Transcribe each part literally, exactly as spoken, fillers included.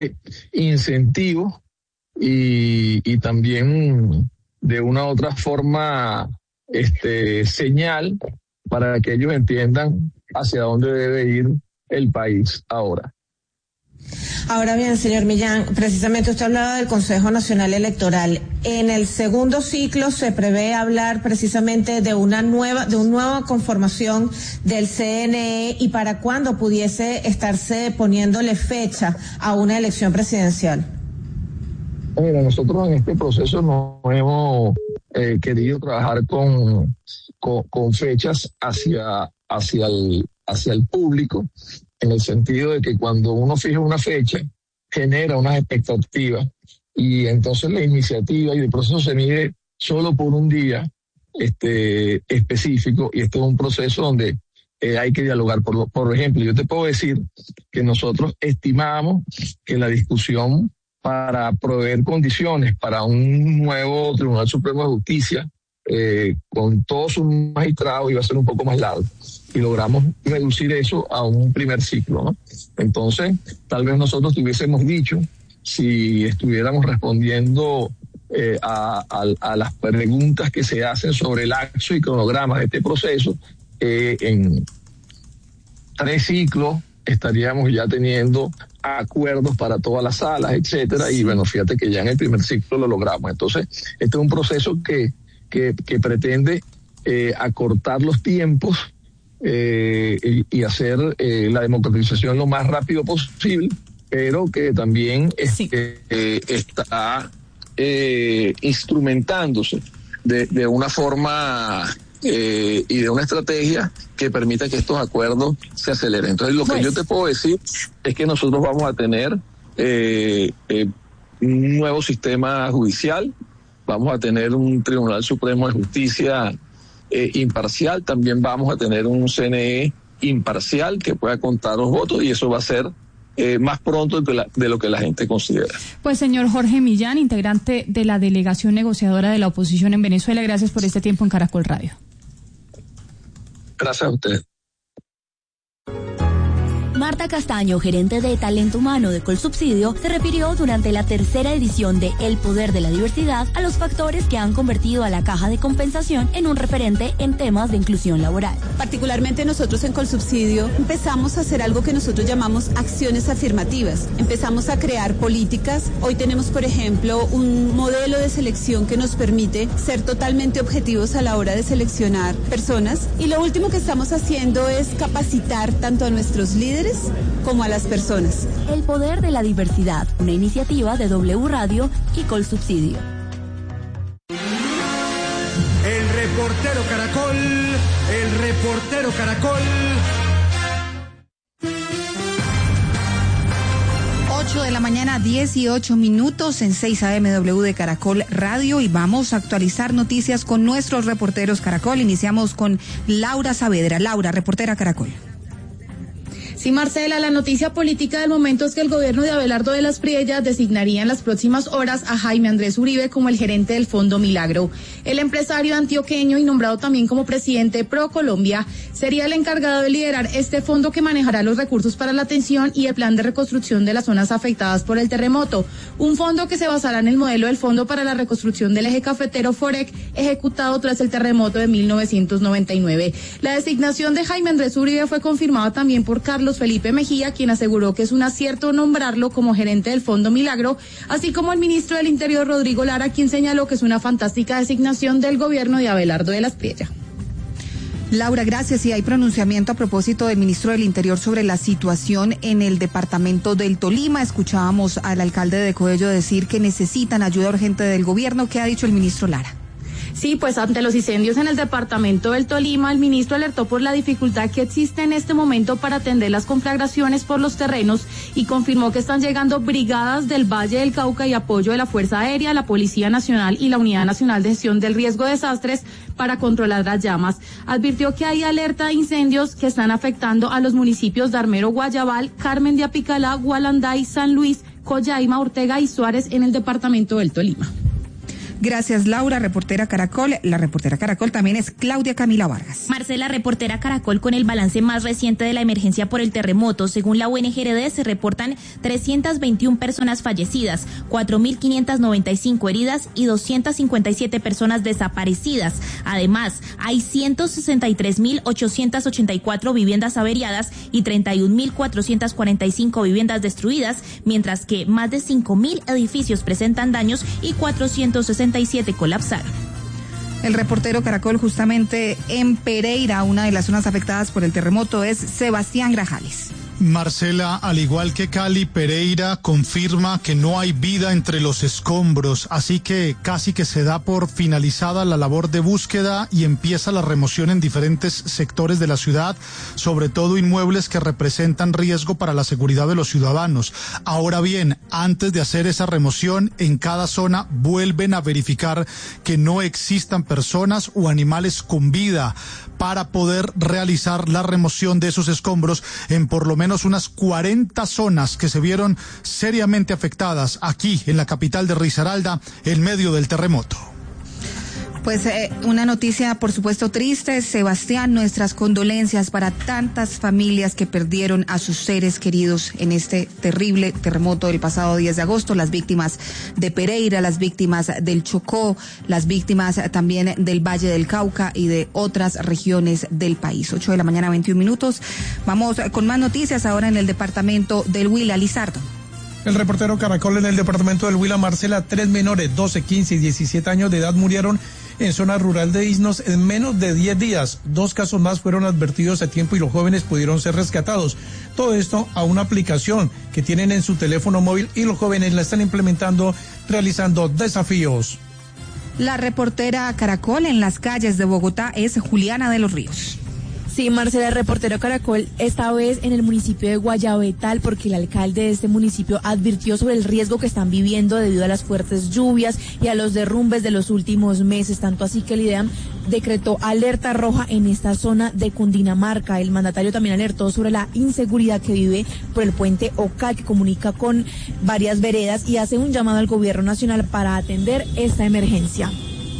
incentivos y, y también de una u otra forma este, señal para que ellos entiendan hacia dónde debe ir el país ahora. Ahora bien, señor Millán, precisamente usted hablaba del Consejo Nacional Electoral. En el segundo ciclo se prevé hablar precisamente de una nueva, de una nueva conformación del C N E y para cuándo pudiese estarse poniéndole fecha a una elección presidencial. Mira, nosotros en este proceso no hemos eh, querido trabajar con, con, con fechas hacia, hacia el, hacia el público, en el sentido de que cuando uno fija una fecha, genera unas expectativas y entonces la iniciativa y el proceso se mide solo por un día este, específico y esto es un proceso donde eh, hay que dialogar. Por, por ejemplo, yo te puedo decir que nosotros estimamos que la discusión para proveer condiciones para un nuevo Tribunal Supremo de Justicia eh, con todos sus magistrados iba a ser un poco más largo. Y logramos reducir eso a un primer ciclo, ¿no? Entonces, tal vez nosotros te hubiésemos dicho, si estuviéramos respondiendo eh, a, a, a las preguntas que se hacen sobre el lapso y cronograma de este proceso, eh, en tres ciclos estaríamos ya teniendo acuerdos para todas las salas, etcétera, sí. Y bueno, fíjate que ya en el primer ciclo lo logramos. Entonces, este es un proceso que, que, que pretende eh, acortar los tiempos Eh, y, y hacer eh, la democratización lo más rápido posible, pero que también sí. este, eh, está eh, instrumentándose de, de una forma eh, y de una estrategia que permita que estos acuerdos se aceleren. Entonces, lo pues. que yo te puedo decir es que nosotros vamos a tener eh, eh, un nuevo sistema judicial, vamos a tener un Tribunal Supremo de Justicia Eh, imparcial, también vamos a tener un C N E imparcial que pueda contar los votos y eso va a ser eh, más pronto de, la, de lo que la gente considera. Pues señor Jorge Millán, integrante de la delegación negociadora de la oposición en Venezuela, gracias por este tiempo en Caracol Radio. Gracias a usted. Marta Castaño, gerente de talento humano de Colsubsidio, se refirió durante la tercera edición de El Poder de la Diversidad a los factores que han convertido a la Caja de Compensación en un referente en temas de inclusión laboral. Particularmente nosotros en Colsubsidio empezamos a hacer algo que nosotros llamamos acciones afirmativas. Empezamos a crear políticas. Hoy tenemos, por ejemplo, un modelo de selección que nos permite ser totalmente objetivos a la hora de seleccionar personas. Y lo último que estamos haciendo es capacitar tanto a nuestros líderes como a las personas. El Poder de la Diversidad, una iniciativa de W Radio y Colsubsidio. El reportero Caracol, el reportero Caracol. ocho de la mañana, dieciocho minutos en seis A M W de Caracol Radio y vamos a actualizar noticias con nuestros reporteros Caracol. Iniciamos con Laura Saavedra. Laura, reportera Caracol. Sí, Marcela, la noticia política del momento es que el gobierno de Abelardo de las Priellas designaría en las próximas horas a Jaime Andrés Uribe como el gerente del Fondo Milagro. El empresario antioqueño y nombrado también como presidente de ProColombia sería el encargado de liderar este fondo que manejará los recursos para la atención y el plan de reconstrucción de las zonas afectadas por el terremoto. Un fondo que se basará en el modelo del Fondo para la Reconstrucción del Eje Cafetero FOREC, ejecutado tras el terremoto de mil novecientos noventa y nueve. La designación de Jaime Andrés Uribe fue confirmada también por Carlos Felipe Mejía, quien aseguró que es un acierto nombrarlo como gerente del Fondo Milagro, así como el ministro del Interior Rodrigo Lara, quien señaló que es una fantástica designación del gobierno de Abelardo de las Priellas. Laura, gracias. Y hay pronunciamiento a propósito del ministro del Interior sobre la situación en el departamento del Tolima. Escuchábamos al alcalde de Coello decir que necesitan ayuda urgente del gobierno. ¿Qué ha dicho el ministro Lara? Sí, pues ante los incendios en el departamento del Tolima, el ministro alertó por la dificultad que existe en este momento para atender las conflagraciones por los terrenos y confirmó que están llegando brigadas del Valle del Cauca y apoyo de la Fuerza Aérea, la Policía Nacional y la Unidad Nacional de Gestión del Riesgo de Desastres para controlar las llamas. Advirtió que hay alerta de incendios que están afectando a los municipios de Armero, Guayabal, Carmen de Apicalá, Gualanday, San Luis, Collaima, Ortega y Suárez en el departamento del Tolima. Gracias, Laura, reportera Caracol. La reportera Caracol también es Claudia Camila Vargas. Marcela, reportera Caracol, con el balance más reciente de la emergencia por el terremoto. Según la O N G R D, se reportan trescientas veintiuna personas fallecidas, cuatro mil quinientas noventa y cinco heridas y doscientas cincuenta y siete personas desaparecidas. Además, hay ciento sesenta y tres mil ochocientas ochenta y cuatro viviendas averiadas y treinta y un mil cuatrocientas cuarenta y cinco viviendas destruidas, mientras que más de cinco mil edificios presentan daños y cuatrocientos sesenta y siete colapsaron. El reportero Caracol, justamente en Pereira, una de las zonas afectadas por el terremoto, es Sebastián Grajales. Marcela, al igual que Cali, Pereira confirma que no hay vida entre los escombros, así que casi que se da por finalizada la labor de búsqueda y empieza la remoción en diferentes sectores de la ciudad, sobre todo inmuebles que representan riesgo para la seguridad de los ciudadanos. Ahora bien, antes de hacer esa remoción, en cada zona vuelven a verificar que no existan personas o animales con vida para poder realizar la remoción de esos escombros en por lo menos unas cuarenta zonas que se vieron seriamente afectadas aquí en la capital de Risaralda en medio del terremoto. Pues eh, una noticia, por supuesto, triste. Sebastián, nuestras condolencias para tantas familias que perdieron a sus seres queridos en este terrible terremoto del pasado diez de agosto, las víctimas de Pereira, las víctimas del Chocó, las víctimas también del Valle del Cauca y de otras regiones del país. Ocho de la mañana, veintiún minutos. Vamos con más noticias ahora en el departamento del Huila. Lizardo. El reportero Caracol, en el departamento del Huila, Marcela, tres menores, doce, quince y diecisiete años de edad murieron en zona rural de Isnos en menos de diez días. Dos casos más fueron advertidos a tiempo y los jóvenes pudieron ser rescatados. Todo esto a una aplicación que tienen en su teléfono móvil y los jóvenes la están implementando, realizando desafíos. La reportera Caracol en las calles de Bogotá es Juliana de los Ríos. Sí, Marcela, el reportero Caracol, esta vez en el municipio de Guayabetal, porque el alcalde de este municipio advirtió sobre el riesgo que están viviendo debido a las fuertes lluvias y a los derrumbes de los últimos meses, tanto así que el IDEAM decretó alerta roja en esta zona de Cundinamarca. El mandatario también alertó sobre la inseguridad que vive por el puente Ocal, que comunica con varias veredas, y hace un llamado al gobierno nacional para atender esta emergencia.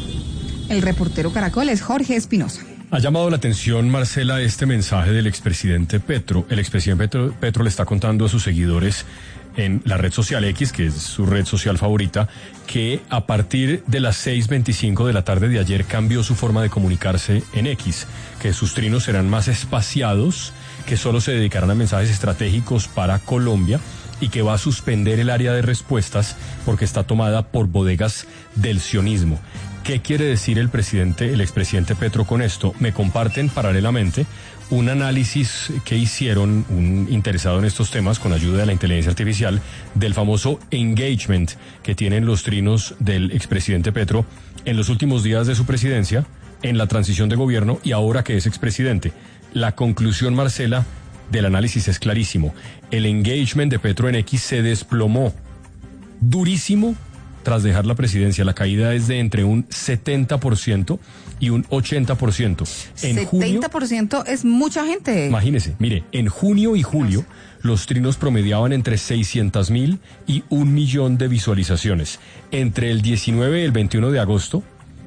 El reportero Caracol es Jorge Espinosa. Ha llamado la atención, Marcela, este mensaje del expresidente Petro. El expresidente Petro, Petro le está contando a sus seguidores en la red social X, que es su red social favorita, que a partir de las seis veinticinco de la tarde de ayer cambió su forma de comunicarse en X, que sus trinos serán más espaciados, que solo se dedicarán a mensajes estratégicos para Colombia y que va a suspender el área de respuestas porque está tomada por bodegas del sionismo. ¿Qué quiere decir el presidente, el expresidente Petro con esto? Me comparten paralelamente un análisis que hicieron un interesado en estos temas con ayuda de la inteligencia artificial del famoso engagement que tienen los trinos del expresidente Petro en los últimos días de su presidencia, en la transición de gobierno y ahora que es expresidente. La conclusión, Marcela, del análisis es clarísimo. El engagement de Petro en X se desplomó durísimo tras dejar la presidencia. La caída es de entre un setenta por ciento y un ochenta por ciento. En setenta por ciento junio, es mucha gente. Imagínese, mire, en junio y julio los trinos promediaban entre seiscientos mil y un millón de visualizaciones. Entre el diecinueve y el veintiuno de agosto,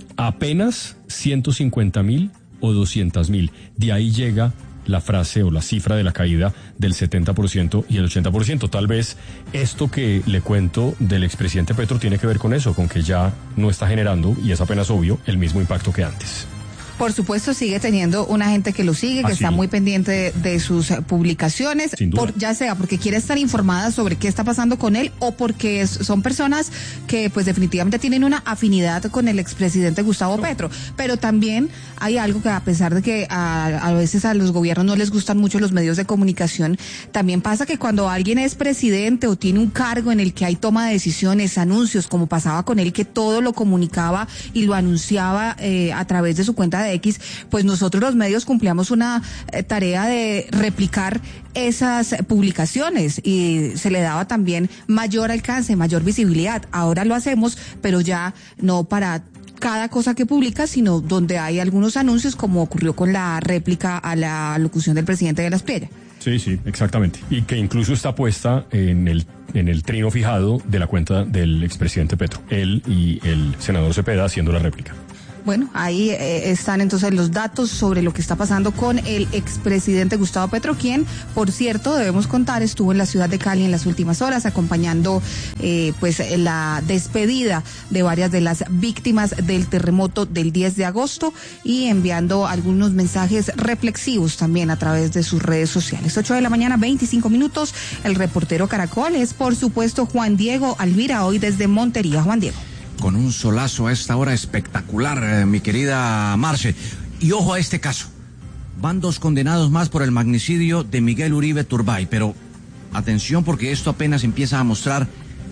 apenas ciento cincuenta mil o doscientos mil. De ahí llega la frase o la cifra de la caída del setenta por ciento y el ochenta por ciento. Tal vez esto que le cuento del expresidente Petro tiene que ver con eso, con que ya no está generando, y es apenas obvio, el mismo impacto que antes. Por supuesto, sigue teniendo una gente que lo sigue, que ah, está sí. muy pendiente de, de sus publicaciones, por, ya sea porque quiere estar informada sobre qué está pasando con él o porque es, son personas que pues definitivamente tienen una afinidad con el expresidente Gustavo no. Petro. Pero también hay algo que, a pesar de que a, a veces a los gobiernos no les gustan mucho los medios de comunicación, también pasa que cuando alguien es presidente o tiene un cargo en el que hay toma de decisiones, anuncios, como pasaba con él, que todo lo comunicaba y lo anunciaba eh, a través de su cuenta de de X, pues nosotros los medios cumplíamos una eh, tarea de replicar esas publicaciones y se le daba también mayor alcance, mayor visibilidad. Ahora lo hacemos, pero ya no para cada cosa que publica, sino donde hay algunos anuncios, como ocurrió con la réplica a la locución del presidente de la Espriella. Sí, sí, exactamente. Y que incluso está puesta en el en el trino fijado de la cuenta del expresidente Petro. Él y el senador Cepeda haciendo la réplica. Bueno, ahí eh, están entonces los datos sobre lo que está pasando con el expresidente Gustavo Petro, quien, por cierto, debemos contar, estuvo en la ciudad de Cali en las últimas horas acompañando eh, pues la despedida de varias de las víctimas del terremoto del diez de agosto y enviando algunos mensajes reflexivos también a través de sus redes sociales. ocho de la mañana, veinticinco minutos. El reportero Caracol es, por supuesto, Juan Diego Alvira, hoy desde Montería. Juan Diego. Con un solazo a esta hora espectacular, eh, mi querida Marce. Y ojo a este caso. Van dos condenados más por el magnicidio de Miguel Uribe Turbay. Pero atención, porque esto apenas empieza a mostrar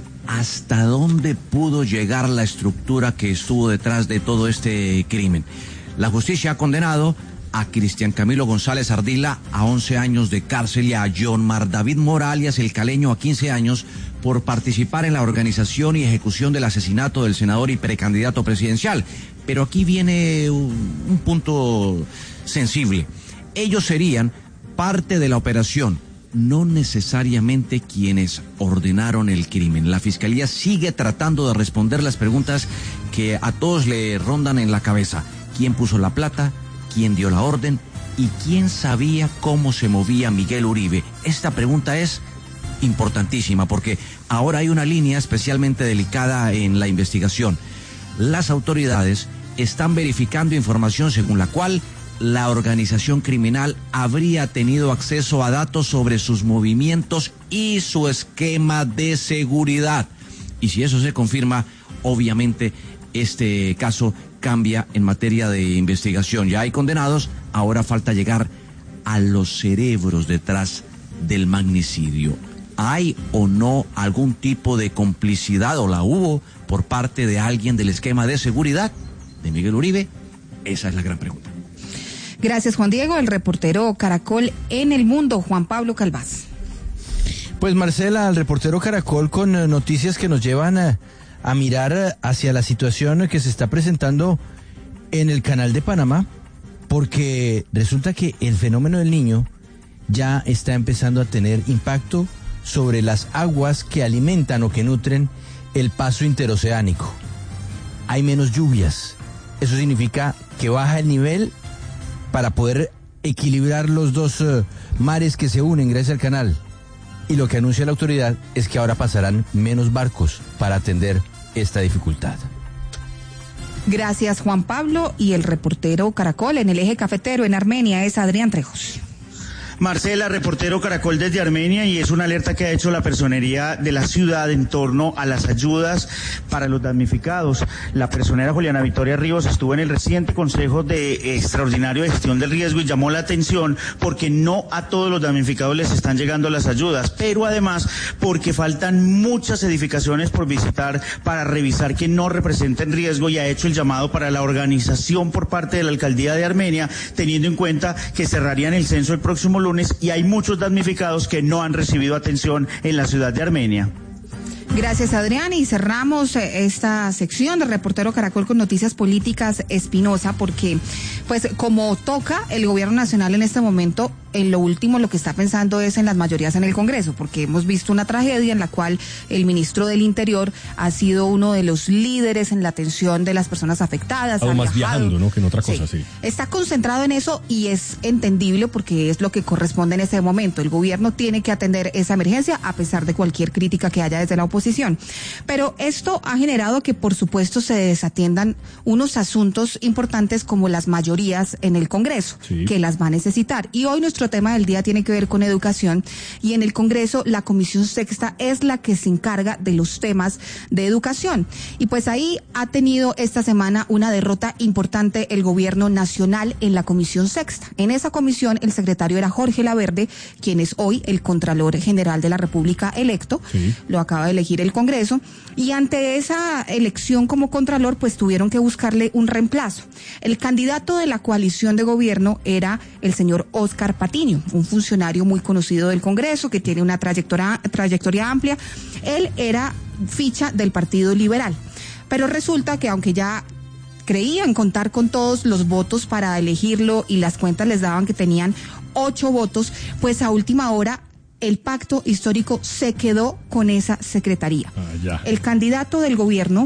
hasta dónde pudo llegar la estructura que estuvo detrás de todo este crimen. La justicia ha condenado a Cristian Camilo González Ardila a once años de cárcel y a John Mar David Mora, alias El Caleño, a quince años por participar en la organización y ejecución del asesinato del senador y precandidato presidencial. Pero aquí viene un, un punto sensible. Ellos serían parte de la operación, no necesariamente quienes ordenaron el crimen. La Fiscalía sigue tratando de responder las preguntas que a todos le rondan en la cabeza. ¿Quién puso la plata? ¿Quién dio la orden? ¿Y quién sabía cómo se movía Miguel Uribe? Esta pregunta es importantísima porque ahora hay una línea especialmente delicada en la investigación. Las autoridades están verificando información según la cual la organización criminal habría tenido acceso a datos sobre sus movimientos y su esquema de seguridad. Y si eso se confirma, obviamente este caso cambia en materia de investigación. Ya hay condenados, ahora falta llegar a los cerebros detrás del magnicidio. ¿Hay o no algún tipo de complicidad o la hubo por parte de alguien del esquema de seguridad de Miguel Uribe? Esa es la gran pregunta. Gracias, Juan Diego. El reportero Caracol en el mundo, Juan Pablo Calvás. Pues Marcela, el reportero Caracol con eh, noticias que nos llevan a, a mirar hacia la situación que se está presentando en el Canal de Panamá, porque resulta que el fenómeno del Niño ya está empezando a tener impacto sobre las aguas que alimentan o que nutren el paso interoceánico. Hay menos lluvias. Eso significa que baja el nivel para poder equilibrar los dos uh, mares que se unen gracias al canal. Y lo que anuncia la autoridad es que ahora pasarán menos barcos para atender esta dificultad. Gracias, Juan Pablo. Y el reportero Caracol en el eje cafetero en Armenia es Adrián Trejos. Marcela, reportero Caracol desde Armenia, y es una alerta que ha hecho la personería de la ciudad en torno a las ayudas para los damnificados. La personera Juliana Victoria Ríos estuvo en el reciente Consejo de Extraordinario de Gestión del Riesgo y llamó la atención porque no a todos los damnificados les están llegando las ayudas, pero además porque faltan muchas edificaciones por visitar para revisar que no representen riesgo, y ha hecho el llamado para la organización por parte de la Alcaldía de Armenia, teniendo en cuenta que cerrarían el censo el próximo lunes y hay muchos damnificados que no han recibido atención en la ciudad de Armenia. Gracias, Adrián, y cerramos esta sección de Reportero Caracol con noticias políticas. Espinosa, porque pues como toca el gobierno nacional en este momento, en lo último lo que está pensando es en las mayorías en el Congreso, porque hemos visto una tragedia en la cual el ministro del Interior ha sido uno de los líderes en la atención de las personas afectadas. Algo más viajando, ¿no? Que en otra cosa, sí. sí. Está concentrado en eso y es entendible porque es lo que corresponde en ese momento. El gobierno tiene que atender esa emergencia a pesar de cualquier crítica que haya desde la oposición. Pero esto ha generado que, por supuesto, se desatiendan unos asuntos importantes como las mayorías en el Congreso, sí, que las va a necesitar. Y hoy nuestro tema del día tiene que ver con educación, y en el Congreso la Comisión Sexta es la que se encarga de los temas de educación. Y pues ahí ha tenido esta semana una derrota importante el gobierno nacional en la Comisión Sexta. En esa comisión el secretario era Jorge Laverde, quien es hoy el Contralor General de la República electo, sí, lo acaba de elegir el Congreso, y ante esa elección como Contralor pues tuvieron que buscarle un reemplazo. El candidato de la coalición de gobierno era el señor Óscar Patiño, un funcionario muy conocido del Congreso que tiene una trayectoria, trayectoria amplia. Él era ficha del Partido Liberal, pero resulta que aunque ya creían contar con todos los votos para elegirlo y las cuentas les daban que tenían ocho votos, pues a última hora el pacto histórico se quedó con esa secretaría. Ah, ya. El candidato del gobierno,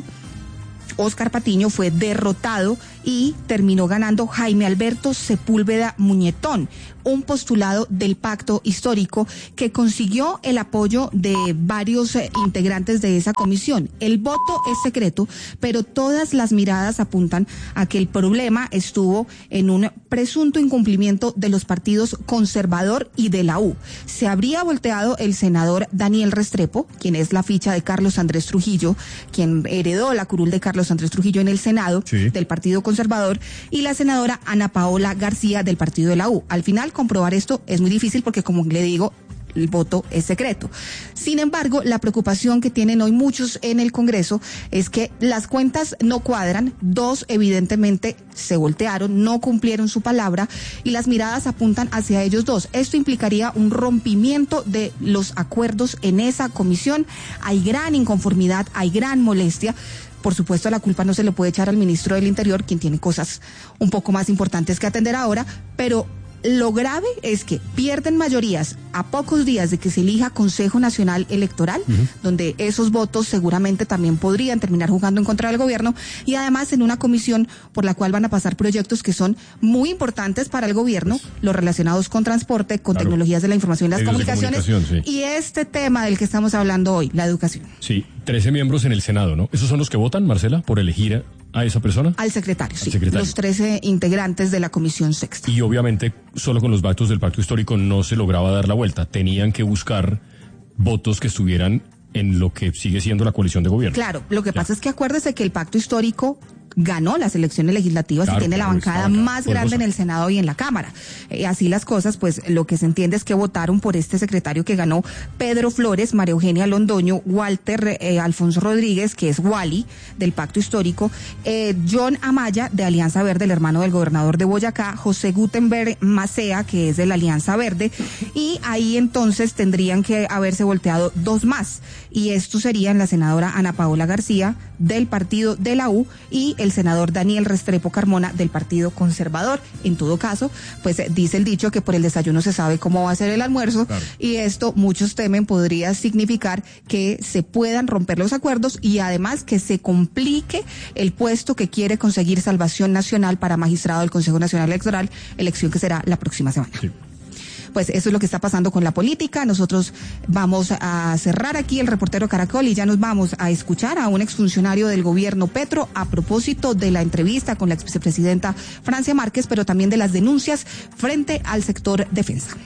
Óscar Patiño, fue derrotado y terminó ganando Jaime Alberto Sepúlveda Muñetón, un postulado del pacto histórico que consiguió el apoyo de varios eh, integrantes de esa comisión. El voto es secreto, pero todas las miradas apuntan a que el problema estuvo en un presunto incumplimiento de los partidos conservador y de la U. Se habría volteado el senador Daniel Restrepo, quien es la ficha de Carlos Andrés Trujillo, quien heredó la curul de Carlos Andrés Trujillo en el Senado, sí, del Partido Conservador, y la senadora Ana Paola García del Partido de la U. Al final, comprobar esto es muy difícil porque, como le digo, el voto es secreto. Sin embargo, la preocupación que tienen hoy muchos en el Congreso es que las cuentas no cuadran, dos evidentemente se voltearon, no cumplieron su palabra y las miradas apuntan hacia ellos dos. Esto implicaría un rompimiento de los acuerdos en esa comisión. Hay gran inconformidad, hay gran molestia. Por supuesto, la culpa no se le puede echar al ministro del Interior, quien tiene cosas un poco más importantes que atender ahora, pero lo grave es que pierden mayorías a pocos días de que se elija Consejo Nacional Electoral, uh-huh, donde esos votos seguramente también podrían terminar jugando en contra del gobierno, y además en una comisión por la cual van a pasar proyectos que son muy importantes para el gobierno, pues, los relacionados con transporte, con claro, tecnologías de la información y las comunicaciones, sí, y este tema del que estamos hablando hoy, la educación. Sí, trece miembros en el Senado, ¿no? ¿Esos son los que votan, Marcela, por elegir a esa persona? Al secretario, Al sí. secretario. Los trece integrantes de la Comisión Sexta. Y obviamente, solo con los votos del pacto histórico no se lograba dar la vuelta. Tenían que buscar votos que estuvieran en lo que sigue siendo la coalición de gobierno. Claro, lo que ya. pasa es que acuérdese que el pacto histórico ganó las elecciones legislativas, claro, y tiene claro, la bancada más grande en el Senado y en la Cámara. Eh, así las cosas, pues lo que se entiende es que votaron por este secretario que ganó: Pedro Flores, María Eugenia Londoño, Walter eh, Alfonso Rodríguez, que es Wally, del Pacto Histórico, eh, John Amaya, de Alianza Verde, el hermano del gobernador de Boyacá, José Gutenberg Macea, que es de la Alianza Verde, y ahí entonces tendrían que haberse volteado dos más, y estos serían la senadora Ana Paola García, del Partido de la U, y el senador Daniel Restrepo Carmona, del Partido Conservador. En todo caso, pues dice el dicho que por el desayuno se sabe cómo va a ser el almuerzo, claro, y esto, muchos temen, podría significar que se puedan romper los acuerdos y además que se complique el puesto que quiere conseguir Salvación Nacional para magistrado del Consejo Nacional Electoral, elección que será la próxima semana. Sí. Pues eso es lo que está pasando con la política. Nosotros vamos a cerrar aquí el reportero Caracol y ya nos vamos a escuchar a un exfuncionario del gobierno Petro a propósito de la entrevista con la exvicepresidenta Francia Márquez, pero también de las denuncias frente al sector defensa.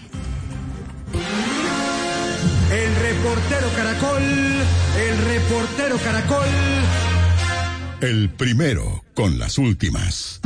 El reportero Caracol, el reportero Caracol. El primero con las últimas.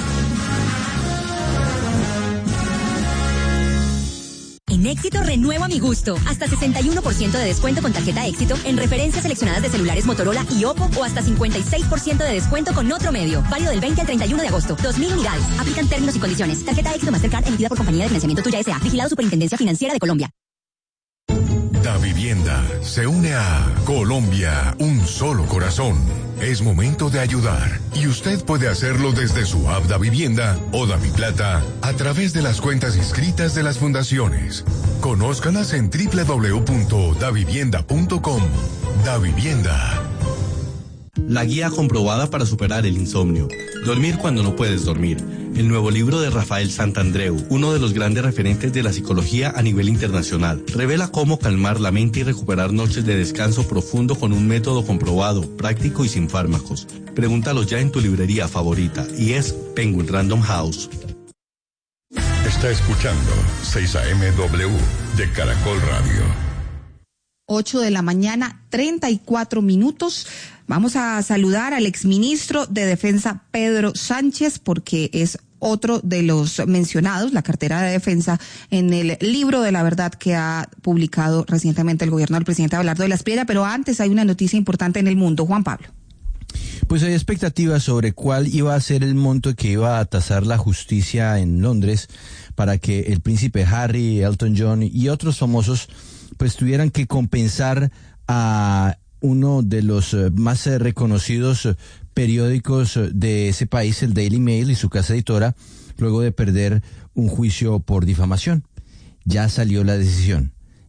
En Éxito renuevo a mi gusto. Hasta sesenta y uno por ciento de descuento con tarjeta Éxito en referencias seleccionadas de celulares Motorola y Oppo, o hasta cincuenta y seis por ciento de descuento con otro medio. Válido del veinte al treinta y uno de agosto. dos mil unidades. Aplican términos y condiciones. Tarjeta Éxito Mastercard emitida por Compañía de Financiamiento Tuya S A. Vigilado Superintendencia Financiera de Colombia. Da Vivienda se une a Colombia, un solo corazón. Es momento de ayudar y usted puede hacerlo desde su app Da Vivienda o Da Mi Plata a través de las cuentas inscritas de las fundaciones. Conózcalas en doble u doble u doble u punto da vivienda punto com. Da Vivienda. La guía comprobada para superar el insomnio. Dormir cuando no puedes dormir. El nuevo libro de Rafael Santandreu, uno de los grandes referentes de la psicología a nivel internacional, revela cómo calmar la mente y recuperar noches de descanso profundo con un método comprobado, práctico y sin fármacos. Pregúntalo ya en tu librería favorita, y es Penguin Random House. Está escuchando seis A M W de Caracol Radio. ocho de la mañana, treinta y cuatro minutos. Vamos a saludar al exministro de Defensa, Pedro Sánchez, porque es otro de los mencionados, la cartera de defensa, en el libro de la verdad que ha publicado recientemente el gobierno del presidente Abelardo de la Espriella. Pero antes hay una noticia importante en el mundo. Juan Pablo. Pues hay expectativas sobre cuál iba a ser el monto que iba a tasar la justicia en Londres para que el príncipe Harry, Elton John y otros famosos pues tuvieran que compensar a uno de los uh, más uh, reconocidos uh, periódicos uh, de ese país, el Daily Mail, y su casa editora, luego de perder un juicio por difamación. Ya salió la decisión.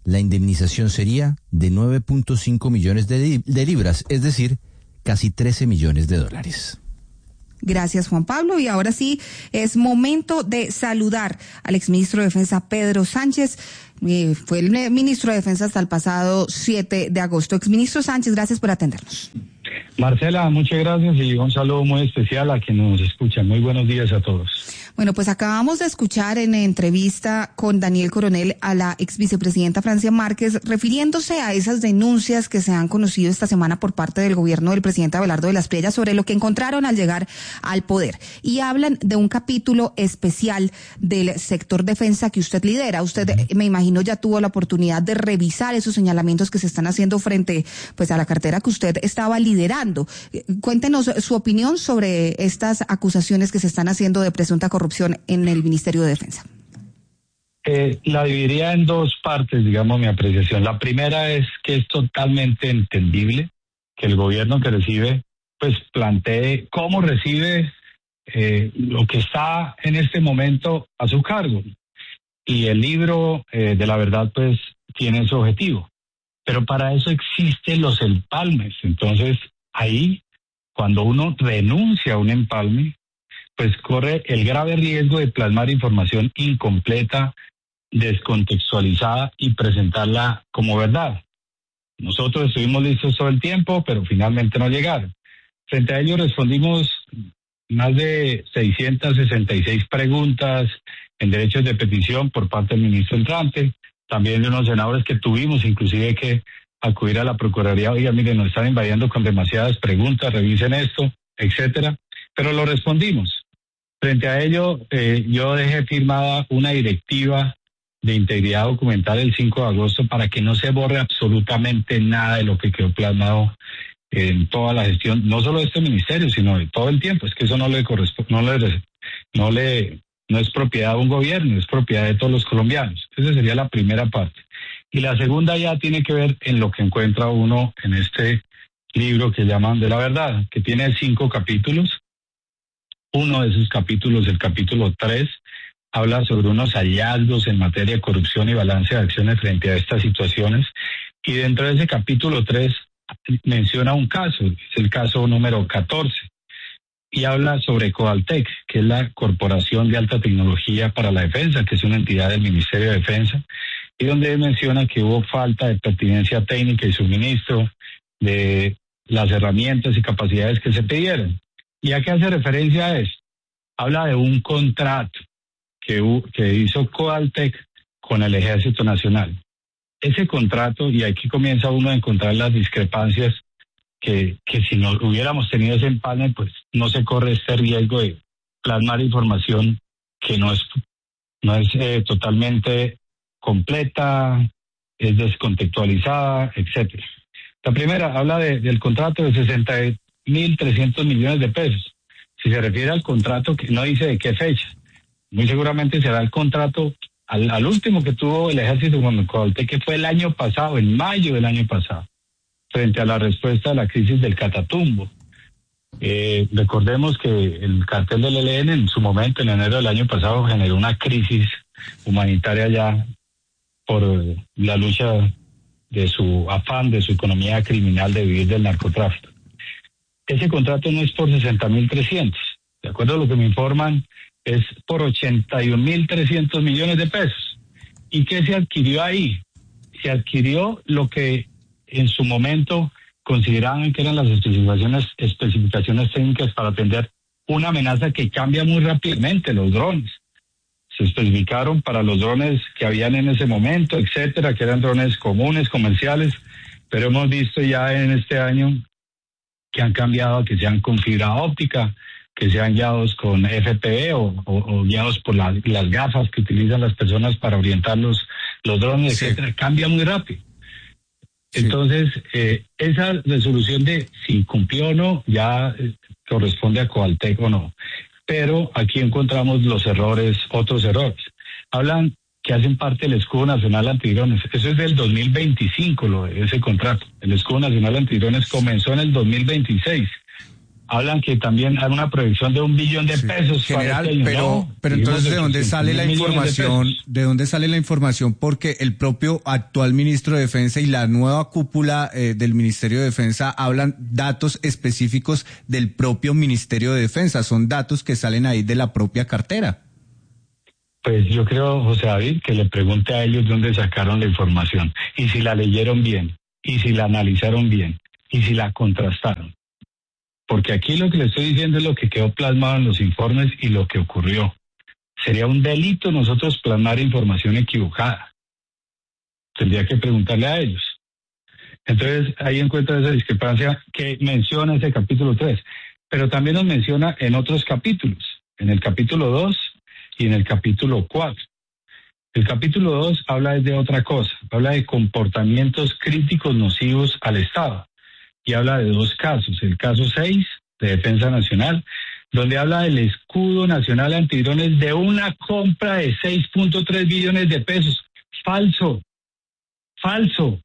la indemnización sería de nueve punto cinco millones de, li- de libras, es decir, casi trece millones de dólares. Gracias, Juan Pablo. Y ahora sí, es momento de saludar al exministro de Defensa, Pedro Sánchez. Eh, fue el ministro de Defensa hasta el pasado siete de agosto. Exministro Sánchez, gracias por atendernos. Marcela, muchas gracias y un saludo muy especial a quien nos escucha. Muy buenos días a todos. Bueno, pues acabamos de escuchar en entrevista con Daniel Coronel a la ex vicepresidenta Francia Márquez, refiriéndose a esas denuncias que se han conocido esta semana por parte del gobierno del presidente Abelardo de las Priellas sobre lo que encontraron al llegar al poder. Y hablan de un capítulo especial del sector defensa que usted lidera. Usted, me imagino, ya tuvo la oportunidad de revisar esos señalamientos que se están haciendo frente, pues, a la cartera que usted estaba liderando. Cuéntenos su opinión sobre estas acusaciones que se están haciendo de presunta corrupción en el Ministerio de Defensa. Eh, la dividiría en dos partes, digamos, mi apreciación. La primera es que es totalmente entendible que el gobierno que recibe, pues, plantee cómo recibe eh, lo que está en este momento a su cargo. Y el libro eh, de la verdad, pues, tiene su objetivo. Pero para eso existen los empalmes. Entonces, ahí, cuando uno renuncia a un empalme, pues corre el grave riesgo de plasmar información incompleta, descontextualizada y presentarla como verdad. Nosotros estuvimos listos todo el tiempo, pero finalmente no llegaron. Frente a ello respondimos más de seiscientas sesenta y seis preguntas en derechos de petición por parte del ministro entrante, también de unos senadores que tuvimos inclusive que acudir a la Procuraduría. Oiga, miren, nos están invadiendo con demasiadas preguntas, revisen esto, etcétera, pero lo respondimos. Frente a ello, eh, yo dejé firmada una directiva de integridad documental el cinco de agosto para que no se borre absolutamente nada de lo que quedó plasmado en toda la gestión, no solo de este ministerio, sino de todo el tiempo. Es que eso no le corresponde, no le, no le, no es propiedad de un gobierno, es propiedad de todos los colombianos. Esa sería la primera parte. Y la segunda ya tiene que ver en lo que encuentra uno en este libro que llaman De la Verdad, que tiene cinco capítulos. Uno de esos capítulos, el capítulo tres, habla sobre unos hallazgos en materia de corrupción y balance de acciones frente a estas situaciones. Y dentro de ese capítulo tres menciona un caso, es el caso número catorce, y habla sobre Coaltec, que es la Corporación de Alta Tecnología para la Defensa, que es una entidad del Ministerio de Defensa, y donde menciona que hubo falta de pertinencia técnica y suministro de las herramientas y capacidades que se pidieron. ¿Y a qué hace referencia a esto? Habla de un contrato que, que hizo Coaltec con el Ejército Nacional. Ese contrato, y aquí comienza uno a encontrar las discrepancias, que, que si no hubiéramos tenido ese empalme, pues no se corre este riesgo de plasmar información que no es, no es eh, totalmente completa, es descontextualizada, etcétera. La primera habla de, del contrato de sesenta mil trescientos millones de pesos. Si se refiere al contrato, que no dice de qué fecha, muy seguramente será el contrato al, al último que tuvo el ejército con Coaltec, que fue el año pasado, en mayo del año pasado, frente a la respuesta a la crisis del Catatumbo. Eh, recordemos que el cartel del E L N en su momento, en enero del año pasado, generó una crisis humanitaria ya por la lucha de su afán, de su economía criminal de vivir del narcotráfico. Ese contrato no es por sesenta mil trescientos, de acuerdo a lo que me informan, es por ochenta y un mil trescientos millones de pesos. ¿Y qué se adquirió ahí? Se adquirió lo que en su momento consideraban que eran las especificaciones, especificaciones técnicas para atender una amenaza que cambia muy rápidamente, los drones. Se especificaron para los drones que habían en ese momento, etcétera, que eran drones comunes, comerciales, pero hemos visto ya en este año que han cambiado, que sean con fibra óptica, que sean guiados con F P V o, o, o guiados por la, las gafas que utilizan las personas para orientar los, los drones, sí, etcétera. Cambia muy rápido. Sí. Entonces, eh, esa resolución de si cumplió o no ya eh, corresponde a Coaltec o no. Pero aquí encontramos los errores, otros errores. Hablan que hacen parte del Escudo Nacional Antidrones. Eso es del dos mil veinticinco, lo de ese contrato. El Escudo Nacional Antidrones comenzó en el dos mil veintiséis. hablan que también hay una proyección de un billón de pesos. General, para este año. pero, No, pero entonces ¿de dónde sale la información? De, ¿De dónde sale la información? Porque el propio actual ministro de Defensa y la nueva cúpula eh, del Ministerio de Defensa hablan datos específicos del propio Ministerio de Defensa. Son datos que salen ahí de la propia cartera. Pues yo creo, José David, que le pregunte a ellos de dónde sacaron la información y si la leyeron bien, y si la analizaron bien, y si la contrastaron. Porque aquí lo que le estoy diciendo es lo que quedó plasmado en los informes y lo que ocurrió. Sería un delito nosotros plasmar información equivocada. Tendría que preguntarle a ellos. Entonces ahí encuentra esa discrepancia que menciona ese capítulo tres, pero también nos menciona en otros capítulos, en el capítulo dos y en el capítulo cuatro. El capítulo dos habla de otra cosa, habla de comportamientos críticos nocivos al Estado y habla de dos casos, el caso seis de Defensa Nacional, donde habla del escudo nacional antidrones de una compra de seis punto tres billones de pesos. Falso, falso.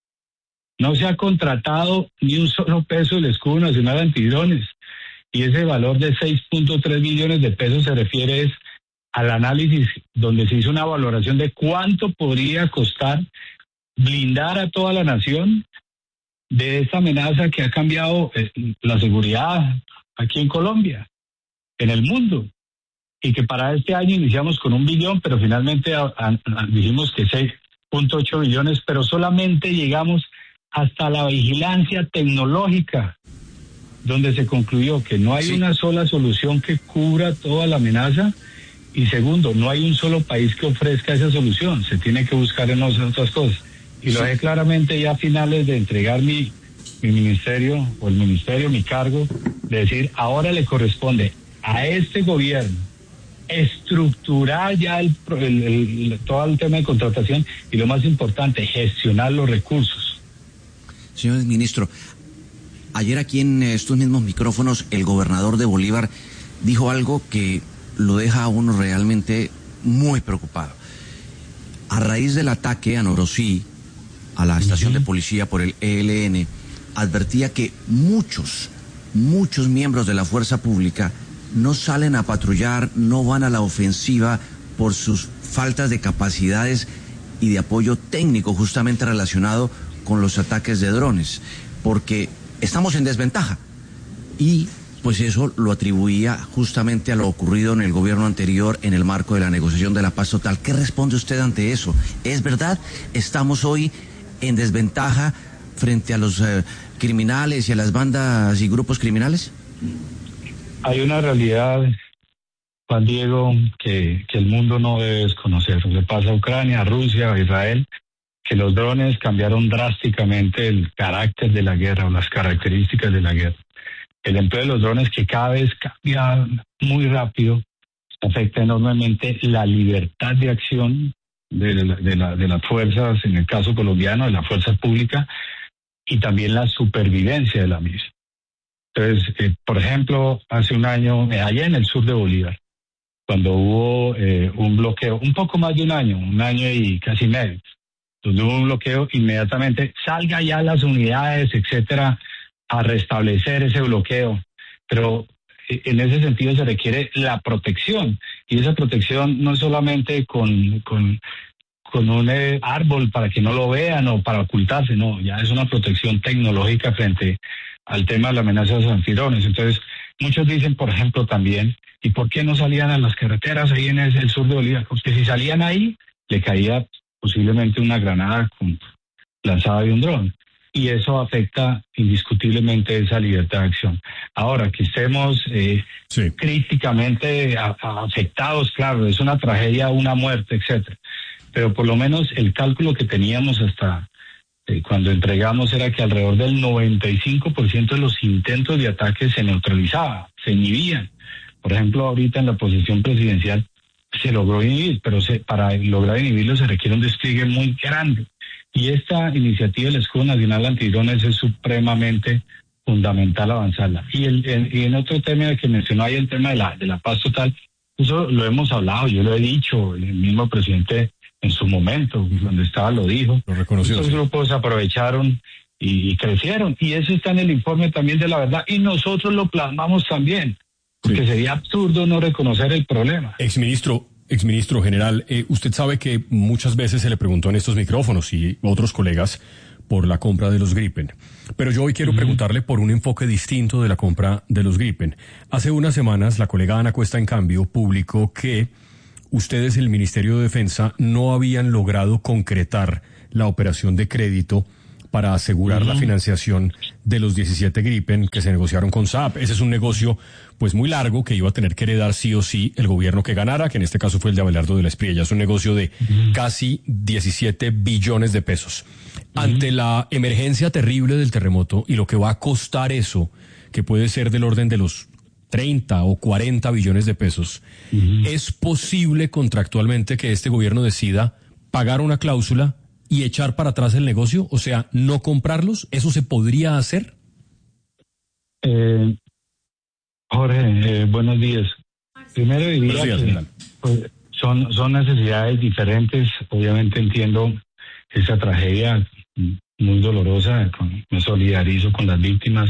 No se ha contratado ni un solo peso del escudo nacional antidrones. Y ese valor de seis punto tres billones de pesos se refiere es al análisis donde se hizo una valoración de cuánto podría costar blindar a toda la nación de esta amenaza que ha cambiado eh, la seguridad aquí en Colombia, en el mundo, y que para este año iniciamos con un billón, pero finalmente a, a, a, dijimos que seis punto ocho billones, pero solamente llegamos hasta la vigilancia tecnológica, donde se concluyó que no hay sí. una sola solución que cubra toda la amenaza, y segundo, no hay un solo país que ofrezca esa solución, se tiene que buscar en otras cosas. Y lo dejé claramente ya a finales de entregar mi, mi ministerio, o el ministerio, mi cargo, de decir, ahora le corresponde a este gobierno estructurar ya el, el, el, todo el tema de contratación y lo más importante, gestionar los recursos. Señor ministro, ayer aquí en estos mismos micrófonos el gobernador de Bolívar dijo algo que lo deja a uno realmente muy preocupado. A raíz del ataque a Norosí, a la estación uh-huh. de policía por el E L N, advertía que muchos, muchos miembros de la fuerza pública no salen a patrullar, no van a la ofensiva por sus faltas de capacidades y de apoyo técnico justamente relacionado con los ataques de drones, porque estamos en desventaja. Y pues eso lo atribuía justamente a lo ocurrido en el gobierno anterior en el marco de la negociación de la paz total. ¿Qué responde usted ante eso? ¿Es verdad? ¿Estamos hoy en desventaja frente a los eh, criminales y a las bandas y grupos criminales? Hay una realidad, Juan Diego, que, que el mundo no debe desconocer. Le pasa a Ucrania, a Rusia, a Israel, que los drones cambiaron drásticamente el carácter de la guerra o las características de la guerra. El empleo de los drones, que cada vez cambia muy rápido, afecta enormemente la libertad de acción de, la, de, la, de las fuerzas, en el caso colombiano, de la fuerza pública, y también la supervivencia de la misma. Entonces, eh, por ejemplo, hace un año, eh, allá en el sur de Bolívar, cuando hubo eh, un bloqueo, un poco más de un año, un año y casi medio, donde hubo un bloqueo, inmediatamente salga ya las unidades, etcétera, a restablecer ese bloqueo, pero en ese sentido se requiere la protección, y esa protección no es solamente con, con, con un eh, árbol para que no lo vean o para ocultarse, no, ya es una protección tecnológica frente al tema de la amenaza de los antidrones. Entonces, muchos dicen, por ejemplo, también, ¿y por qué no salían a las carreteras ahí en el, el sur de Bolívar? Porque si salían ahí, le caía posiblemente una granada con, lanzada de un dron. Y eso afecta indiscutiblemente esa libertad de acción. Ahora, que estemos eh, sí. críticamente a, a afectados, claro, es una tragedia, una muerte, etcétera. Pero por lo menos el cálculo que teníamos hasta eh, cuando entregamos era que alrededor del noventa y cinco por ciento de los intentos de ataque se neutralizaba, se inhibían. Por ejemplo, ahorita en la posición presidencial se logró inhibir, pero se, para lograr inhibirlo se requiere un despliegue muy grande. Y esta iniciativa del Escudo Nacional Antidrones es supremamente fundamental avanzarla. Y, el, el, y en otro tema que mencionó ahí, el tema de la, de la paz total, eso lo hemos hablado, yo lo he dicho, el mismo presidente en su momento, donde estaba, lo dijo. Lo reconoció. Estos sí. grupos aprovecharon y crecieron. Y eso está en el informe también de La Verdad. Y nosotros lo plasmamos también, porque sí. Sería absurdo no reconocer el problema. Exministro, exministro general, eh, usted sabe que muchas veces se le preguntó en estos micrófonos y otros colegas por la compra de los Gripen. Pero yo hoy quiero uh-huh. preguntarle por un enfoque distinto de la compra de los Gripen. Hace unas semanas, la colega Ana Cuesta, en cambio, publicó que ustedes, el Ministerio de Defensa, no habían logrado concretar la operación de crédito para asegurar uh-huh. la financiación de los diecisiete Gripen que se negociaron con Saab. Ese es un negocio pues muy largo que iba a tener que heredar sí o sí el gobierno que ganara, que en este caso fue el de Abelardo de la Espriella. Es un negocio de uh-huh. casi diecisiete billones de pesos. Uh-huh. Ante la emergencia terrible del terremoto y lo que va a costar eso, que puede ser del orden de los treinta o cuarenta billones de pesos, uh-huh. ¿es posible contractualmente que este gobierno decida pagar una cláusula y echar para atrás el negocio? O sea, no comprarlos. ¿Eso se podría hacer? Eh, Jorge, eh, buenos días. Primero diría buenos días, que pues, son, son necesidades diferentes. Obviamente entiendo esa tragedia muy dolorosa, con, me solidarizo con las víctimas.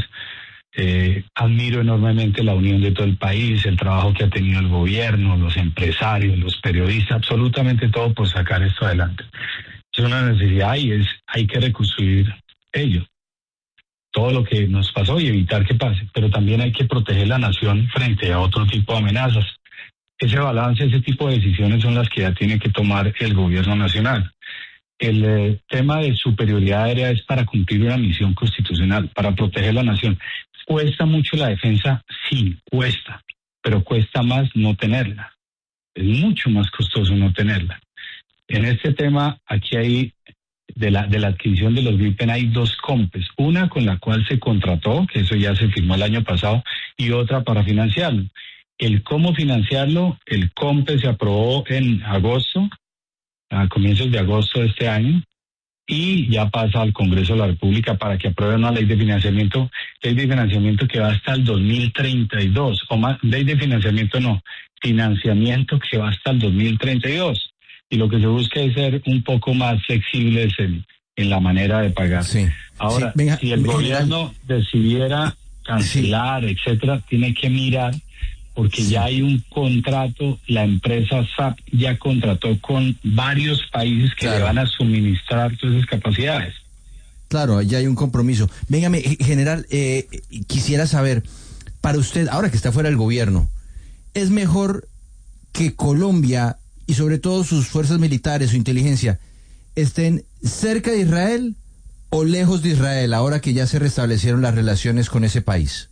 Eh, admiro enormemente la unión de todo el país, el trabajo que ha tenido el gobierno, los empresarios, los periodistas, absolutamente todo por sacar esto adelante. Es una necesidad y es, hay que reconstruir ello, todo lo que nos pasó y evitar que pase, pero también hay que proteger la nación frente a otro tipo de amenazas. Ese balance, ese tipo de decisiones son las que ya tiene que tomar el gobierno nacional. El eh, tema de superioridad aérea es para cumplir una misión constitucional, para proteger la nación. ¿Cuesta mucho la defensa? Sí, cuesta, pero cuesta más no tenerla. Es mucho más costoso no tenerla. En este tema, aquí hay, de la, de la adquisición de los Gripen, hay dos compes. Una con la cual se contrató, que eso ya se firmó el año pasado, y otra para financiarlo. El cómo financiarlo, el compe se aprobó en agosto, a comienzos de agosto de este año, y ya pasa al Congreso de la República para que apruebe una ley de financiamiento, ley de financiamiento que va hasta el dos mil treinta y dos, o más, ley de financiamiento no, financiamiento que va hasta el dos mil treinta y dos. Y lo que se busca es ser un poco más flexibles en, en la manera de pagar. Sí. Ahora, sí, venga, si el venga, gobierno venga. decidiera cancelar, sí. etcétera, tiene que mirar, porque sí. ya hay un contrato, la empresa Saab ya contrató con varios países que claro. le van a suministrar todas esas capacidades. Claro, ya hay un compromiso. Véngame, general, eh, quisiera saber, para usted, ahora que está fuera del gobierno, ¿es mejor que Colombia y sobre todo sus fuerzas militares, su inteligencia, estén cerca de Israel o lejos de Israel, ahora que ya se restablecieron las relaciones con ese país?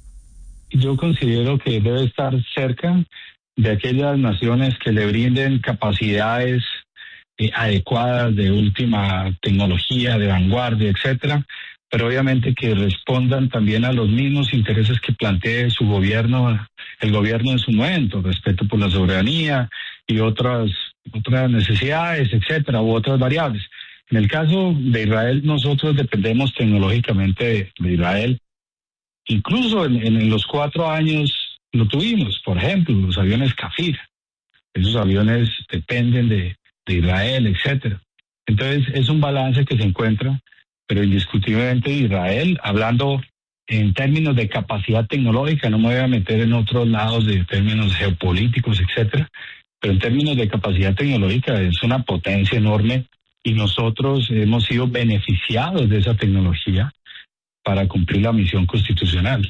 Yo considero que debe estar cerca de aquellas naciones que le brinden capacidades eh, adecuadas, de última tecnología, de vanguardia, etcétera, pero obviamente que respondan también a los mismos intereses que plantee su gobierno, el gobierno en su momento, respeto por la soberanía y otras otras necesidades, etcétera, u otras variables. En el caso de Israel, nosotros dependemos tecnológicamente de, de Israel. Incluso en, en los cuatro años lo tuvimos, por ejemplo, los aviones Kafir. Esos aviones dependen de, de Israel, etcétera. Entonces es un balance que se encuentra, pero indiscutiblemente Israel, hablando en términos de capacidad tecnológica, no me voy a meter en otros lados de términos geopolíticos, etcétera, pero en términos de capacidad tecnológica es una potencia enorme y nosotros hemos sido beneficiados de esa tecnología para cumplir la misión constitucional.